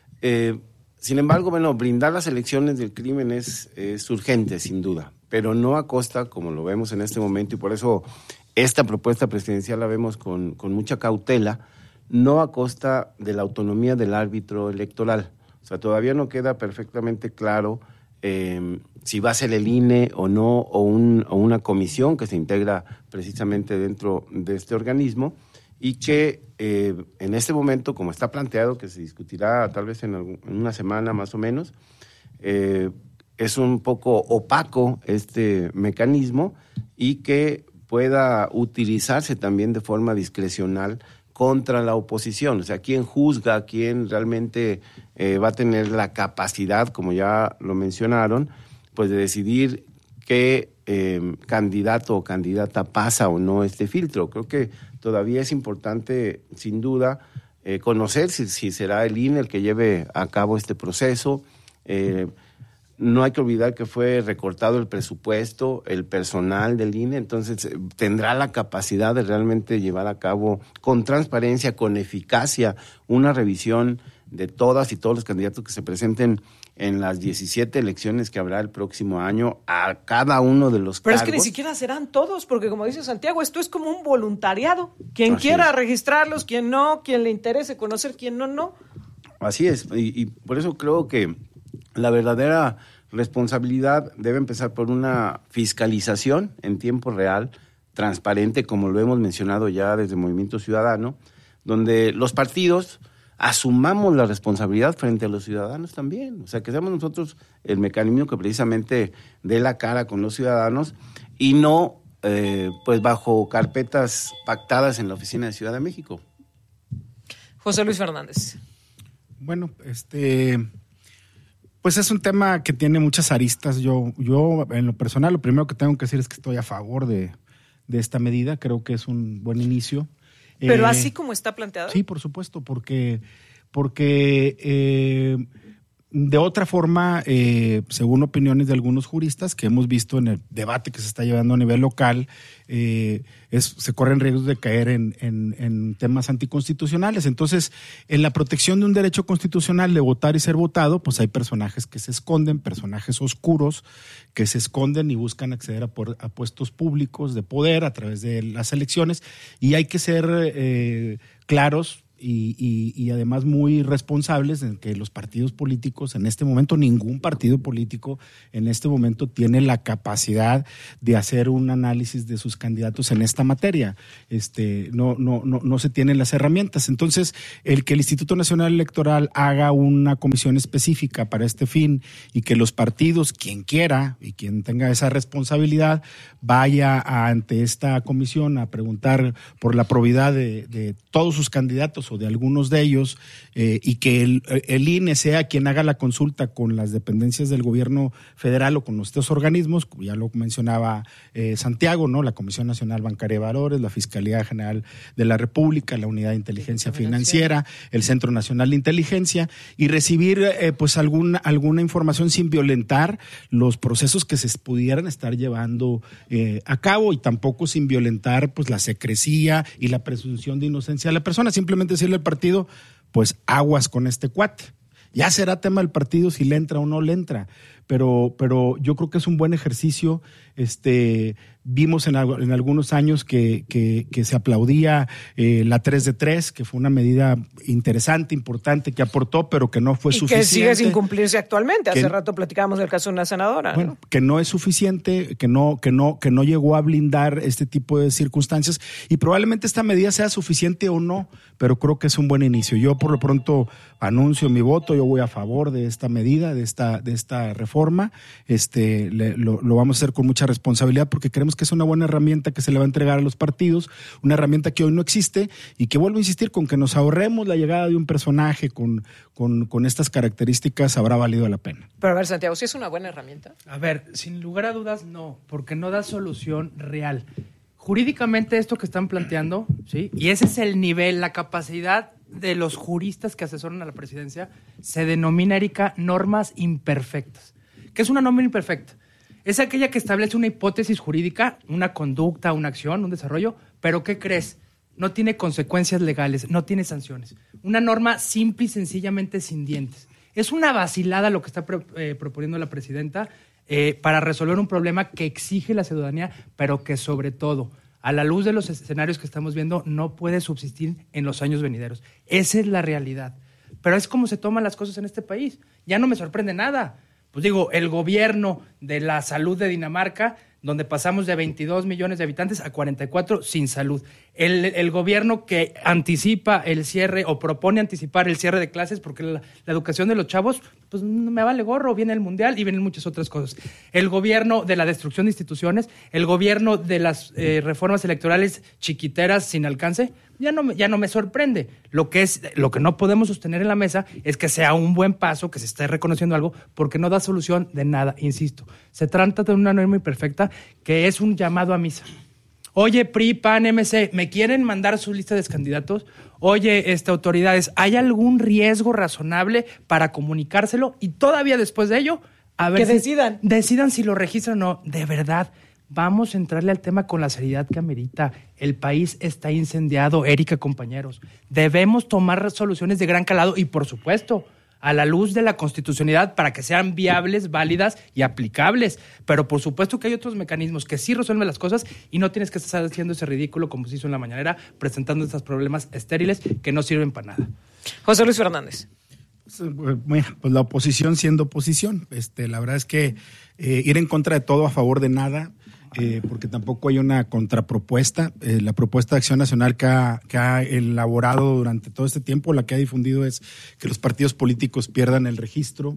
Speaker 14: Sin embargo, bueno, blindar las elecciones del crimen es urgente, sin duda, pero no a costa, como lo vemos en este momento, y por eso esta propuesta presidencial la vemos con mucha cautela, no a costa de la autonomía del árbitro electoral. O sea, todavía no queda perfectamente claro si va a ser el INE o no, o una comisión que se integra precisamente dentro de este organismo y que en este momento, como está planteado, que se discutirá tal vez en una semana más o menos, es un poco opaco este mecanismo y que pueda utilizarse también de forma discrecional contra la oposición. O sea, ¿quién juzga? ¿Quién realmente va a tener la capacidad, como ya lo mencionaron, pues de decidir qué candidato o candidata pasa o no este filtro? Creo que todavía es importante, sin duda, conocer si será el INE el que lleve a cabo este proceso. No hay que olvidar que fue recortado el presupuesto, el personal del INE, entonces tendrá la capacidad de realmente llevar a cabo con transparencia, con eficacia, una revisión de todas y todos los candidatos que se presenten en las 17 elecciones que habrá el próximo año a cada uno de los cargos.
Speaker 8: Pero es que ni siquiera serán todos, porque como dice Santiago, esto es como un voluntariado. Quien quiera registrarlos, quien no, quien le interese conocer, quien no.
Speaker 14: Así es, y por eso creo que la verdadera responsabilidad debe empezar por una fiscalización en tiempo real, transparente, como lo hemos mencionado ya desde Movimiento Ciudadano, donde los partidos asumamos la responsabilidad frente a los ciudadanos también. O sea, que seamos nosotros el mecanismo que precisamente dé la cara con los ciudadanos y no pues bajo carpetas pactadas en la oficina de Ciudad de México.
Speaker 8: José Luis Fernández.
Speaker 11: Bueno, pues es un tema que tiene muchas aristas. Yo en lo personal, lo primero que tengo que decir es que estoy a favor de esta medida. Creo que es un buen inicio.
Speaker 8: Pero así como está planteado.
Speaker 11: Sí, por supuesto, porque De otra forma, según opiniones de algunos juristas que hemos visto en el debate que se está llevando a nivel local, se corren riesgos de caer en temas anticonstitucionales. Entonces, en la protección de un derecho constitucional de votar y ser votado, pues hay personajes que se esconden, personajes oscuros que se esconden y buscan acceder a puestos públicos de poder a través de las elecciones, y hay que ser claros y además muy responsables en que los partidos políticos en este momento, ningún partido político en este momento tiene la capacidad de hacer un análisis de sus candidatos en esta materia. No se tienen las herramientas. Entonces, el que el Instituto Nacional Electoral haga una comisión específica para este fin y que los partidos, quien quiera y quien tenga esa responsabilidad, vaya ante esta comisión a preguntar por la probidad de todos sus candidatos o de algunos de ellos, y que el INE sea quien haga la consulta con las dependencias del gobierno federal o con estos organismos, como ya lo mencionaba Santiago, ¿no? La Comisión Nacional Bancaria de Valores, la Fiscalía General de la República, la Unidad de Inteligencia Financiera, el Centro Nacional de Inteligencia, y recibir pues alguna información sin violentar los procesos que se pudieran estar llevando a cabo, y tampoco sin violentar pues la secrecía y la presunción de inocencia de la persona. Simplemente decirle al partido, pues aguas con este cuate. Ya será tema del partido si le entra o no le entra, pero yo creo que es un buen ejercicio. Vimos en algunos años que se aplaudía la 3 de 3, que fue una medida interesante, importante, que aportó, pero que no fue suficiente.
Speaker 8: Y que sigue sin cumplirse actualmente. Hace rato platicábamos del caso de una senadora.
Speaker 11: Bueno,
Speaker 8: ¿no?
Speaker 11: Que no es suficiente, que no llegó a blindar este tipo de circunstancias, y probablemente esta medida sea suficiente o no, pero creo que es un buen inicio. Yo por lo pronto anuncio mi voto. Yo voy a favor de esta medida, de esta reforma. Lo vamos a hacer con mucha responsabilidad, porque creemos que es una buena herramienta que se le va a entregar a los partidos, una herramienta que hoy no existe, y que, vuelvo a insistir, con que nos ahorremos la llegada de un personaje con estas características, habrá valido la pena.
Speaker 8: Pero a ver, Santiago, ¿sí es una buena herramienta?
Speaker 15: A ver, sin lugar a dudas, no, porque no da solución real. Jurídicamente esto que están planteando, ¿sí? Y ese es el nivel, la capacidad de los juristas que asesoran a la presidencia, se denomina, Erika, normas imperfectas. ¿Qué es una norma imperfecta? Es aquella que establece una hipótesis jurídica, una conducta, una acción, un desarrollo, pero ¿qué crees? No tiene consecuencias legales, no tiene sanciones. Una norma simple y sencillamente sin dientes. Es una vacilada lo que está proponiendo la presidenta para resolver un problema que exige la ciudadanía, pero que sobre todo, a la luz de los escenarios que estamos viendo, no puede subsistir en los años venideros. Esa es la realidad. Pero es como se toman las cosas en este país. Ya no me sorprende nada. Pues digo, el gobierno de la salud de Dinamarca, donde pasamos de 22 millones de habitantes a 44 sin salud. El gobierno que anticipa el cierre o propone anticipar el cierre de clases porque la educación de los chavos, pues me vale gorro, viene el mundial y vienen muchas otras cosas. El gobierno de la destrucción de instituciones, el gobierno de las reformas electorales chiquiteras sin alcance, ya no me sorprende. Lo que no podemos sostener en la mesa es que sea un buen paso, que se esté reconociendo algo, porque no da solución de nada, insisto. Se trata de una norma imperfecta que es un llamado a misa. Oye, PRI, PAN, MC, ¿me quieren mandar su lista de candidatos? Oye, autoridades, ¿hay algún riesgo razonable para comunicárselo? Y todavía después de ello, a ver
Speaker 8: que
Speaker 15: decidan si lo registran o no. De verdad, vamos a entrarle al tema con la seriedad que amerita. El país está incendiado, Erika, compañeros. Debemos tomar soluciones de gran calado y, por supuesto, a la luz de la constitucionalidad para que sean viables, válidas y aplicables. Pero por supuesto que hay otros mecanismos que sí resuelven las cosas y no tienes que estar haciendo ese ridículo como se hizo en la mañanera, presentando estos problemas estériles que no sirven para nada.
Speaker 8: José Luis Fernández.
Speaker 11: Bueno, pues la oposición siendo oposición. La verdad es que ir en contra de todo, a favor de nada, porque tampoco hay una contrapropuesta. La propuesta de Acción Nacional que ha elaborado durante todo este tiempo, la que ha difundido, es que los partidos políticos pierdan el registro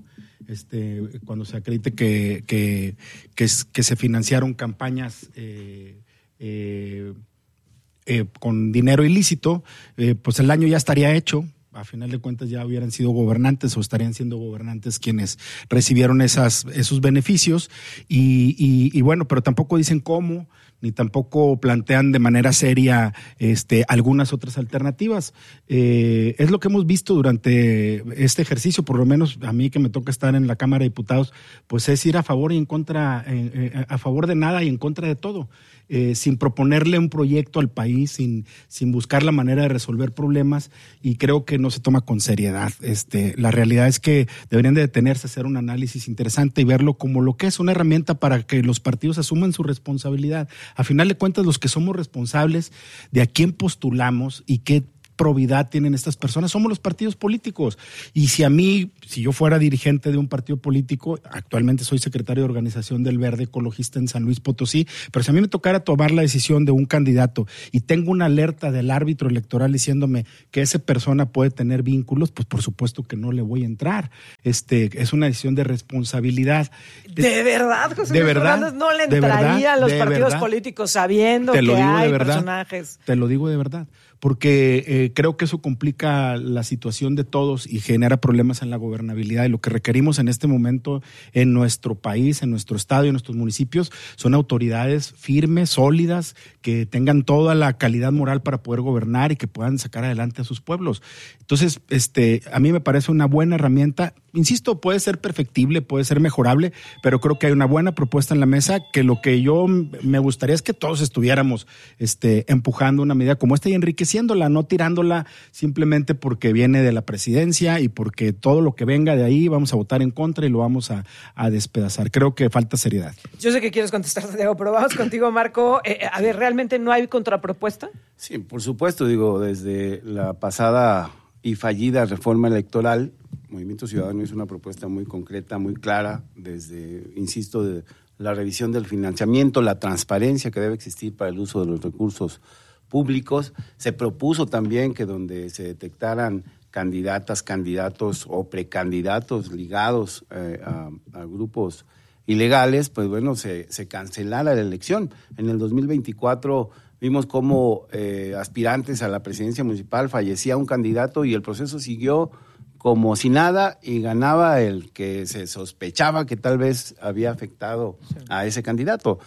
Speaker 11: cuando se acredite que se financiaron campañas con dinero ilícito. Pues el daño ya estaría hecho. a final de cuentas ya hubieran sido gobernantes o estarían siendo gobernantes quienes recibieron esos beneficios y bueno, pero tampoco dicen cómo, ni tampoco plantean de manera seria algunas otras alternativas. Es lo que hemos visto durante este ejercicio, por lo menos a mí que me toca estar en la Cámara de Diputados, pues es ir a favor y en contra, a favor de nada y en contra de todo. Sin proponerle un proyecto al país, sin buscar la manera de resolver problemas, y creo que no se toma con seriedad. La realidad es que deberían de detenerse a hacer un análisis interesante y verlo como lo que es una herramienta para que los partidos asuman su responsabilidad. A final de cuentas, los que somos responsables de a quién postulamos y qué probidad tienen estas personas somos los partidos políticos. Y si yo fuera dirigente de un partido político, actualmente soy secretario de organización del Verde Ecologista en San Luis Potosí, pero si a mí me tocara tomar la decisión de un candidato y tengo una alerta del árbitro electoral diciéndome que esa persona puede tener vínculos, pues por supuesto que no le voy a entrar. Es una decisión de responsabilidad.
Speaker 8: ¿De verdad, José
Speaker 11: Luis
Speaker 8: Fernández no le entraría a los partidos políticos sabiendo que hay personajes?
Speaker 11: Te lo digo de verdad, porque creo que eso complica la situación de todos y genera problemas en la gobernabilidad, y lo que requerimos en este momento en nuestro país, en nuestro estado y en nuestros municipios son autoridades firmes, sólidas, que tengan toda la calidad moral para poder gobernar y que puedan sacar adelante a sus pueblos. Entonces, a mí me parece una buena herramienta. Insisto, puede ser perfectible, puede ser mejorable, pero creo que hay una buena propuesta en la mesa, que lo que yo me gustaría es que todos estuviéramos empujando una medida como esta y enriqueciéndola, no tirándola simplemente porque viene de la presidencia y porque todo lo que venga de ahí vamos a votar en contra y lo vamos a despedazar. Creo que falta seriedad.
Speaker 8: Yo sé que quieres contestar, Santiago, pero vamos contigo, Marco. A ver, ¿realmente no hay contrapropuesta?
Speaker 14: Sí, por supuesto, desde la pasada y fallida reforma electoral, Movimiento Ciudadano hizo una propuesta muy concreta, muy clara, insisto, de la revisión del financiamiento, la transparencia que debe existir para el uso de los recursos públicos. Se propuso también que donde se detectaran candidatas, candidatos o precandidatos ligados a grupos ilegales, pues bueno, se cancelara la elección. En el 2024 vimos cómo aspirantes a la presidencia municipal fallecía un candidato y el proceso siguió como si nada y ganaba el que se sospechaba que tal vez había afectado a ese candidato.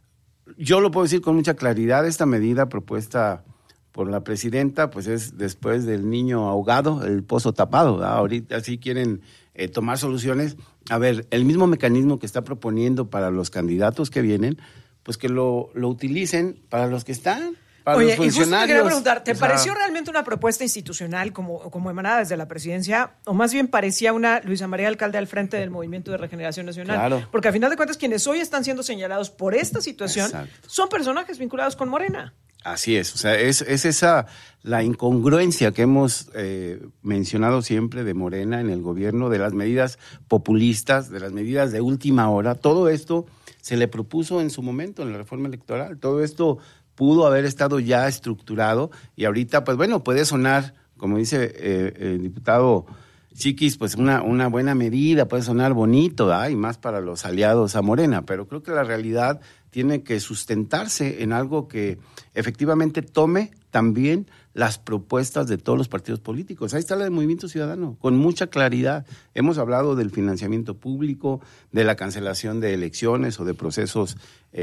Speaker 14: Yo lo puedo decir con mucha claridad, esta medida propuesta por la presidenta, pues es después del niño ahogado, el pozo tapado, ¿verdad? Ahorita sí quieren tomar soluciones. A ver, el mismo mecanismo que está proponiendo para los candidatos que vienen, pues que lo utilicen para los que están. Para los funcionarios. Y justo te quería
Speaker 8: preguntar, ¿te pareció realmente una propuesta institucional como emanada desde la presidencia? ¿O más bien parecía una Luisa María Alcalde al frente del Movimiento de Regeneración Nacional?
Speaker 14: Claro.
Speaker 8: Porque a final de cuentas quienes hoy están siendo señalados por esta situación son personajes vinculados con Morena.
Speaker 14: Así es, es esa la incongruencia que hemos mencionado siempre de Morena en el gobierno, de las medidas populistas, de las medidas de última hora. Todo esto se le propuso en su momento en la reforma electoral. Todo esto pudo haber estado ya estructurado y ahorita, pues bueno, puede sonar, como dice el diputado Chiquis, pues una buena medida, puede sonar bonito, ¿verdad? Y más para los aliados a Morena, pero creo que la realidad tiene que sustentarse en algo que efectivamente tome también las propuestas de todos los partidos políticos. Ahí está la del Movimiento Ciudadano, con mucha claridad. Hemos hablado del financiamiento público, de la cancelación de elecciones o de procesos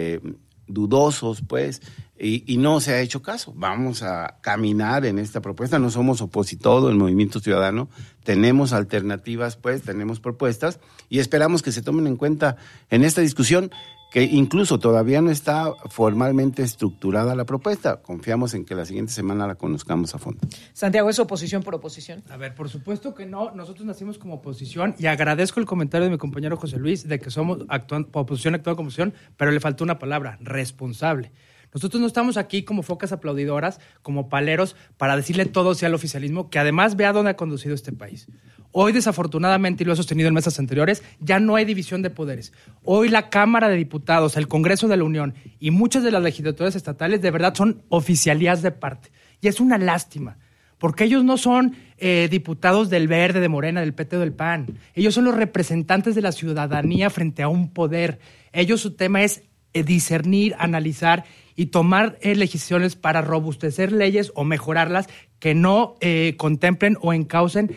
Speaker 14: dudosos, pues, y no se ha hecho caso. Vamos a caminar en esta propuesta, no somos opositores del Movimiento Ciudadano, tenemos alternativas, pues, tenemos propuestas, y esperamos que se tomen en cuenta en esta discusión, que incluso todavía no está formalmente estructurada la propuesta. Confiamos en que la siguiente semana la conozcamos a fondo.
Speaker 8: Santiago, ¿es oposición por oposición?
Speaker 15: A ver, por supuesto que no. Nosotros nacimos como oposición y agradezco el comentario de mi compañero José Luis de que somos oposición actuando como oposición, pero le faltó una palabra, responsable. Nosotros no estamos aquí como focas aplaudidoras, como paleros, para decirle todo sí al oficialismo, que además vea dónde ha conducido este país. Hoy, desafortunadamente, y lo he sostenido en mesas anteriores, ya no hay división de poderes. Hoy la Cámara de Diputados, el Congreso de la Unión y muchas de las legislaturas estatales de verdad son oficialías de parte. Y es una lástima, porque ellos no son diputados del Verde, de Morena, del PT o del PAN. Ellos son los representantes de la ciudadanía frente a un poder. Ellos, su tema es discernir, analizar y tomar legislaciones para robustecer leyes o mejorarlas que no contemplen o encaucen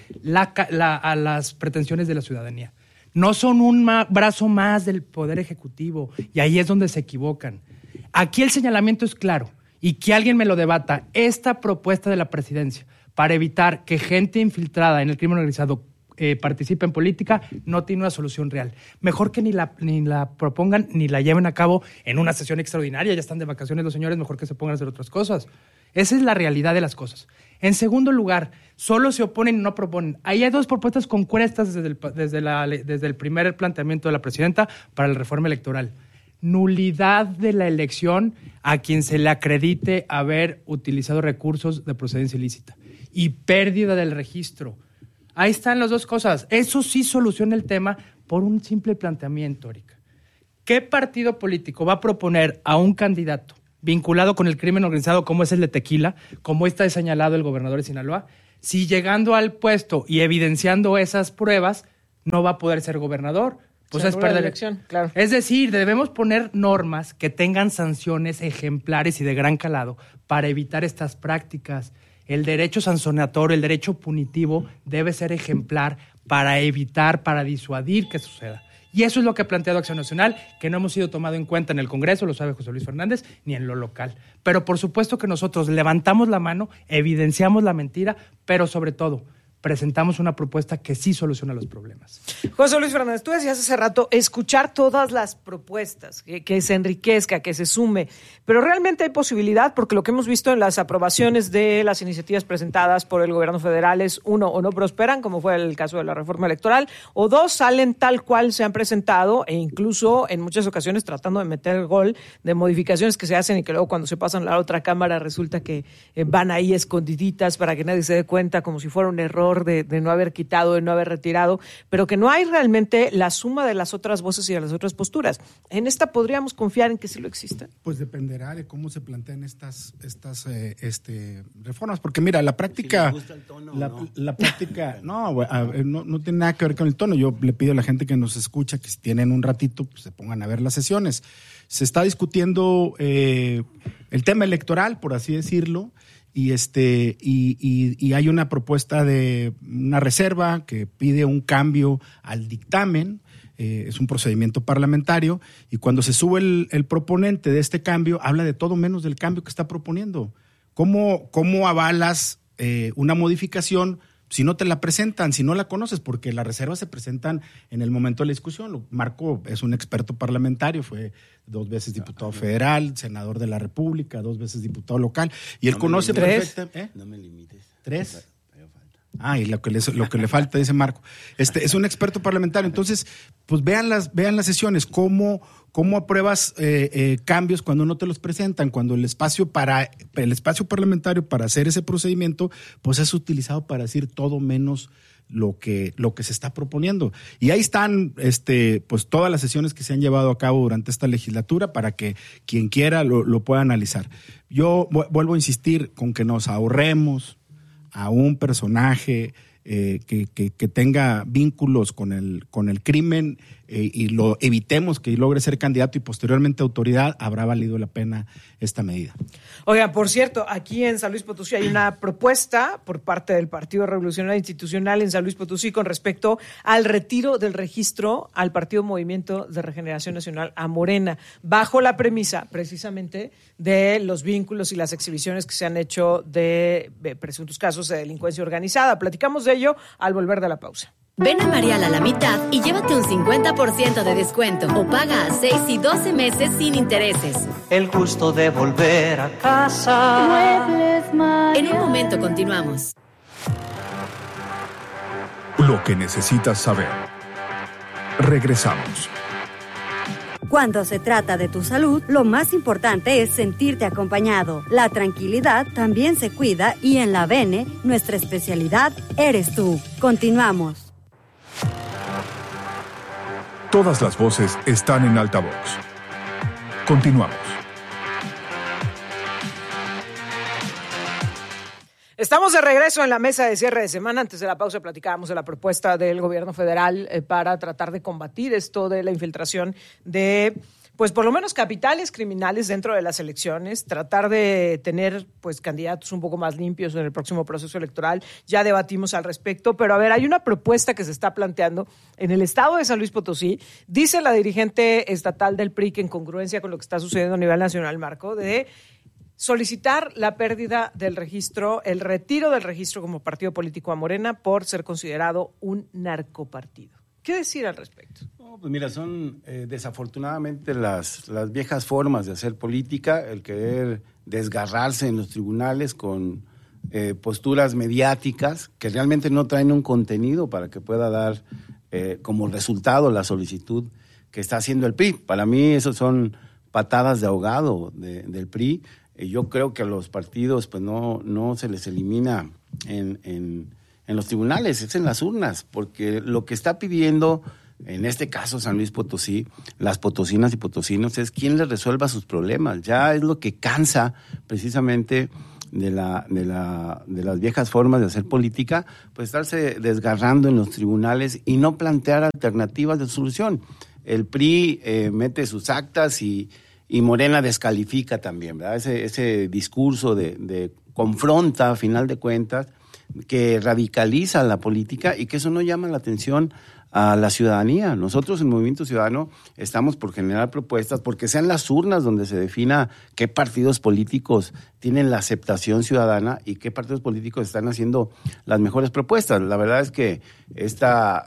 Speaker 15: a las pretensiones de la ciudadanía. No son un brazo más del Poder Ejecutivo, y ahí es donde se equivocan. Aquí el señalamiento es claro, y que alguien me lo debata. Esta propuesta de la presidencia para evitar que gente infiltrada en el crimen organizado participe en política no tiene una solución real. Mejor que ni la propongan ni la lleven a cabo en una sesión extraordinaria. Ya están de vacaciones los señores, mejor que se pongan a hacer otras cosas. Esa es la realidad de las cosas. En segundo lugar, solo se oponen y no proponen. Ahí hay dos propuestas concretas desde el primer planteamiento de la presidenta para la reforma electoral. Nulidad de la elección a quien se le acredite haber utilizado recursos de procedencia ilícita y pérdida del registro. Ahí están las dos cosas. Eso sí soluciona el tema por un simple planteamiento, Erika. ¿Qué partido político va a proponer a un candidato vinculado con el crimen organizado como es el de Tequila, como está señalado el gobernador de Sinaloa, si llegando al puesto y evidenciando esas pruebas no va a poder ser gobernador? Pues es perder la elección, claro. Es decir, debemos poner normas que tengan sanciones ejemplares y de gran calado para evitar estas prácticas. El derecho sancionatorio, el derecho punitivo debe ser ejemplar para evitar, para disuadir que suceda. Y eso es lo que ha planteado Acción Nacional, que no hemos sido tomado en cuenta en el Congreso, lo sabe José Luis Fernández, ni en lo local. Pero por supuesto que nosotros levantamos la mano, evidenciamos la mentira, pero sobre todo presentamos una propuesta que sí soluciona los problemas.
Speaker 8: José Luis Fernández, tú decías hace rato, escuchar todas las propuestas, que se enriquezca, que se sume, pero realmente hay posibilidad, porque lo que hemos visto en las aprobaciones de las iniciativas presentadas por el gobierno federal es, uno, o no prosperan, como fue el caso de la reforma electoral, o dos, salen tal cual se han presentado, e incluso en muchas ocasiones tratando de meter el gol de modificaciones que se hacen y que luego cuando se pasan a la otra cámara resulta que van ahí escondiditas para que nadie se dé cuenta, como si fuera un error de no haber quitado, de no haber retirado, pero que no hay realmente la suma de las otras voces y de las otras posturas. ¿En esta podríamos confiar en que sí lo exista?
Speaker 11: Pues dependerá de cómo se plantean estas reformas, porque mira, la práctica, si gusta el tono, la práctica, no tiene nada que ver con el tono. Yo le pido a la gente que nos escucha que si tienen un ratito, pues se pongan a ver las sesiones. Se está discutiendo el tema electoral, por así decirlo. Y hay una propuesta de una reserva que pide un cambio al dictamen, es un procedimiento parlamentario, y cuando se sube el proponente de este cambio, habla de todo menos del cambio que está proponiendo. ¿Cómo avalas una modificación si no te la presentan, si no la conoces? Porque las reservas se presentan en el momento de la discusión. Marco es un experto parlamentario, fue 2 veces diputado federal, senador de la República, 2 veces diputado local, y él conoce perfectamente.
Speaker 14: No me limites.
Speaker 11: 3. Y lo que le falta, dice Marco. Es un experto parlamentario. Entonces, pues vean las sesiones, cómo apruebas cambios cuando no te los presentan, cuando el espacio parlamentario para hacer ese procedimiento, pues es utilizado para decir todo menos lo que se está proponiendo. Y ahí están pues todas las sesiones que se han llevado a cabo durante esta legislatura para que quien quiera lo pueda analizar. Yo vuelvo a insistir con que nos ahorremos a un personaje que tenga vínculos con el crimen y lo evitemos que logre ser candidato y posteriormente autoridad, habrá valido la pena esta medida.
Speaker 8: Oigan, por cierto, aquí en San Luis Potosí hay una propuesta por parte del Partido Revolucionario Institucional en San Luis Potosí con respecto al retiro del registro al Partido Movimiento de Regeneración Nacional, a Morena, bajo la premisa precisamente de los vínculos y las exhibiciones que se han hecho de presuntos casos de delincuencia organizada. Platicamos de ello al volver de la pausa.
Speaker 2: Ven a Marial a la mitad y llévate un 50% de descuento o paga a 6 y 12 meses sin intereses.
Speaker 3: El gusto de volver a casa.
Speaker 12: Muebles Marial.
Speaker 2: En un momento continuamos.
Speaker 4: Lo que necesitas saber. Regresamos.
Speaker 6: Cuando se trata de tu salud, lo más importante es sentirte acompañado. La tranquilidad también se cuida y en la Bene, nuestra especialidad eres tú. Continuamos.
Speaker 4: Todas las voces están en altavoz. Continuamos.
Speaker 8: Estamos de regreso en la mesa de cierre de semana. Antes de la pausa platicábamos de la propuesta del gobierno federal para tratar de combatir esto de la infiltración de pues por lo menos capitales criminales dentro de las elecciones, tratar de tener pues candidatos un poco más limpios en el próximo proceso electoral. Ya debatimos al respecto, pero a ver, hay una propuesta que se está planteando en el estado de San Luis Potosí. Dice la dirigente estatal del PRI que en congruencia con lo que está sucediendo a nivel nacional, Marco, de solicitar la pérdida del registro, el retiro del registro como partido político a Morena por ser considerado un narcopartido. ¿Qué decir al respecto?
Speaker 14: No, pues mira, son desafortunadamente las viejas formas de hacer política, el querer desgarrarse en los tribunales con posturas mediáticas que realmente no traen un contenido para que pueda dar como resultado la solicitud que está haciendo el PRI. Para mí eso son patadas de ahogado del PRI. Yo creo que a los partidos pues no se les elimina en los tribunales, es en las urnas, porque lo que está pidiendo, en este caso San Luis Potosí, las potosinas y potosinos, es quien les resuelva sus problemas. Ya es lo que cansa precisamente de las viejas formas de hacer política, pues estarse desgarrando en los tribunales y no plantear alternativas de solución. El PRI mete sus actas y Morena descalifica también, ¿verdad? Ese discurso de confronta, a final de cuentas, que radicaliza la política y que eso no llama la atención a la ciudadanía. Nosotros en Movimiento Ciudadano estamos por generar propuestas, porque sean las urnas donde se defina qué partidos políticos tienen la aceptación ciudadana y qué partidos políticos están haciendo las mejores propuestas. La verdad es que esta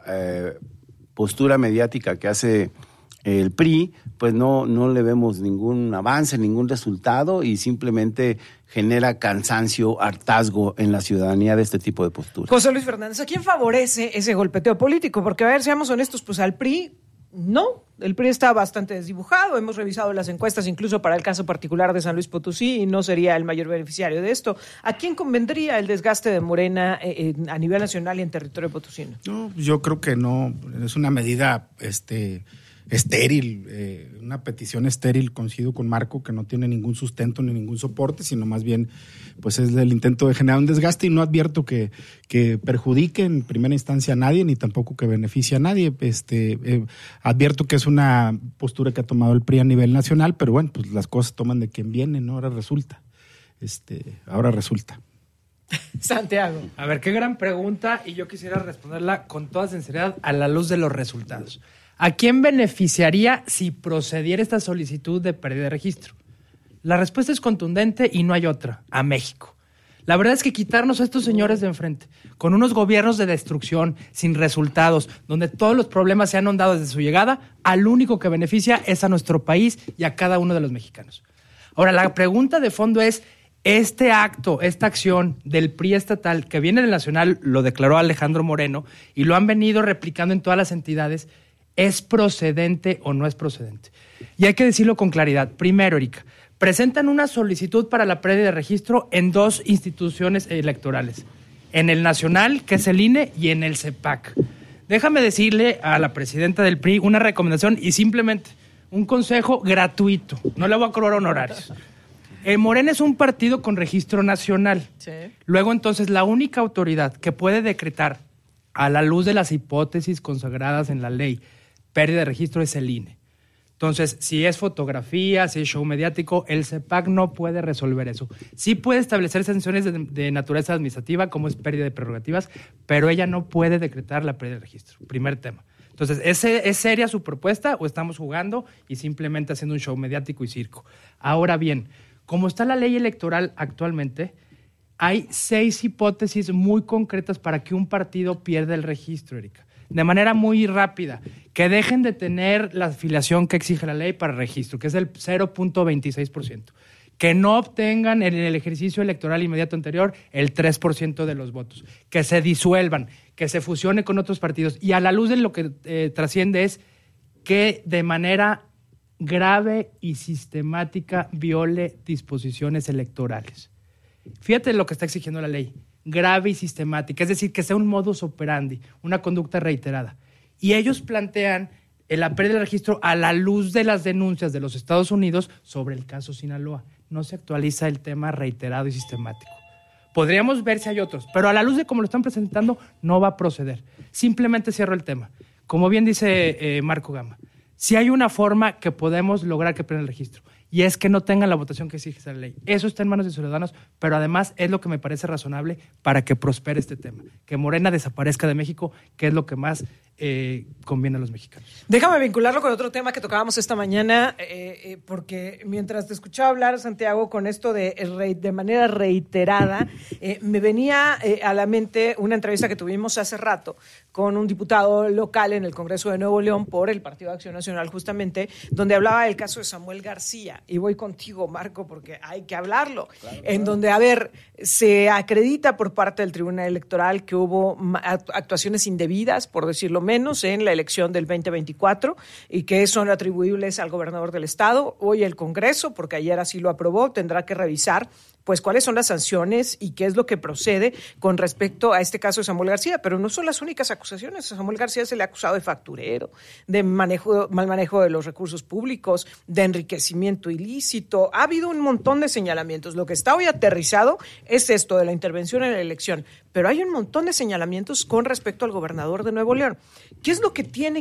Speaker 14: postura mediática que hace el PRI, pues no le vemos ningún avance, ningún resultado y simplemente genera cansancio, hartazgo en la ciudadanía de este tipo de posturas.
Speaker 8: José Luis Fernández, ¿a quién favorece ese golpeteo político? Porque, a ver, seamos honestos, pues al PRI no. El PRI está bastante desdibujado. Hemos revisado las encuestas incluso para el caso particular de San Luis Potosí y no sería el mayor beneficiario de esto. ¿A quién convendría el desgaste de Morena a nivel nacional y en territorio potosino?
Speaker 11: No, yo creo que no. Es una medida estéril, una petición estéril, coincido con Marco, que no tiene ningún sustento ni ningún soporte, sino más bien pues es el intento de generar un desgaste, y no advierto que perjudique en primera instancia a nadie, ni tampoco que beneficie a nadie. Advierto que es una postura que ha tomado el PRI a nivel nacional, pero bueno, pues las cosas toman de quien viene, ¿no? Ahora resulta.
Speaker 8: Santiago.
Speaker 15: A ver, qué gran pregunta, y yo quisiera responderla con toda sinceridad a la luz de los resultados. ¿A quién beneficiaría si procediera esta solicitud de pérdida de registro? La respuesta es contundente y no hay otra: a México. La verdad es que quitarnos a estos señores de enfrente, con unos gobiernos de destrucción, sin resultados, donde todos los problemas se han ahondado desde su llegada, al único que beneficia es a nuestro país y a cada uno de los mexicanos. Ahora, la pregunta de fondo es: este acto, esta acción del PRI estatal, que viene del nacional, lo declaró Alejandro Moreno, y lo han venido replicando en todas las entidades, ¿es procedente o no es procedente? Y hay que decirlo con claridad. Primero, Erika, presentan una solicitud para la pérdida de registro en dos instituciones electorales, en el nacional, que es el INE, y en el CEPAC. Déjame decirle a la presidenta del PRI una recomendación y simplemente un consejo gratuito. No le voy a cobrar honorarios. Morena es un partido con registro nacional. Sí. Luego, entonces, la única autoridad que puede decretar, a la luz de las hipótesis consagradas en la ley, pérdida de registro es el INE. Entonces, si es fotografía, si es show mediático, el CEPAC no puede resolver eso. Sí puede establecer sanciones de naturaleza administrativa, como es pérdida de prerrogativas, pero ella no puede decretar la pérdida de registro. Primer tema. Entonces, ¿es seria su propuesta o estamos jugando y simplemente haciendo un show mediático y circo? Ahora bien, como está la ley electoral actualmente, hay 6 hipótesis muy concretas para que un partido pierda el registro, Erika. De manera muy rápida, que dejen de tener la afiliación que exige la ley para registro, que es el 0.26%. Que no obtengan en el ejercicio electoral inmediato anterior el 3% de los votos. Que se disuelvan, que se fusione con otros partidos. Y a la luz de lo que trasciende es que de manera grave y sistemática viole disposiciones electorales. Fíjate lo que está exigiendo la ley. Grave y sistemática, es decir, que sea un modus operandi, una conducta reiterada. Y ellos plantean la pérdida de registro a la luz de las denuncias de los Estados Unidos sobre el caso Sinaloa. No se actualiza el tema reiterado y sistemático. Podríamos ver si hay otros, pero a la luz de cómo lo están presentando, no va a proceder. Simplemente cierro el tema. Como bien dice Marco Gama, Si hay una forma que podemos lograr que pierdan el registro, y es que no tengan la votación que exige esa ley. Eso está en manos de ciudadanos, pero además es lo que me parece razonable para que prospere este tema. Que Morena desaparezca de México, que es lo que más conviene a los mexicanos.
Speaker 8: Déjame vincularlo con otro tema que tocábamos esta mañana, porque mientras te escuchaba hablar, Santiago, con esto de manera reiterada, me venía a la mente una entrevista que tuvimos hace rato con un diputado local en el Congreso de Nuevo León por el Partido de Acción Nacional, justamente, donde hablaba del caso de Samuel García. Y voy contigo, Marco, porque hay que hablarlo. Claro, en donde, a ver, se acredita por parte del Tribunal Electoral que hubo actuaciones indebidas, por decirlo menos, en la elección del 2024 y que son atribuibles al gobernador del estado. Hoy el Congreso, porque ayer así lo aprobó, tendrá que revisar pues cuáles son las sanciones y qué es lo que procede con respecto a este caso de Samuel García. Pero no son las únicas acusaciones. A Samuel García se le ha acusado de facturero, de mal manejo de los recursos públicos, de enriquecimiento ilícito. Ha habido un montón de señalamientos. Lo que está hoy aterrizado es esto de la intervención en la elección. Pero hay un montón de señalamientos con respecto al gobernador de Nuevo León. ¿Qué es lo que tiene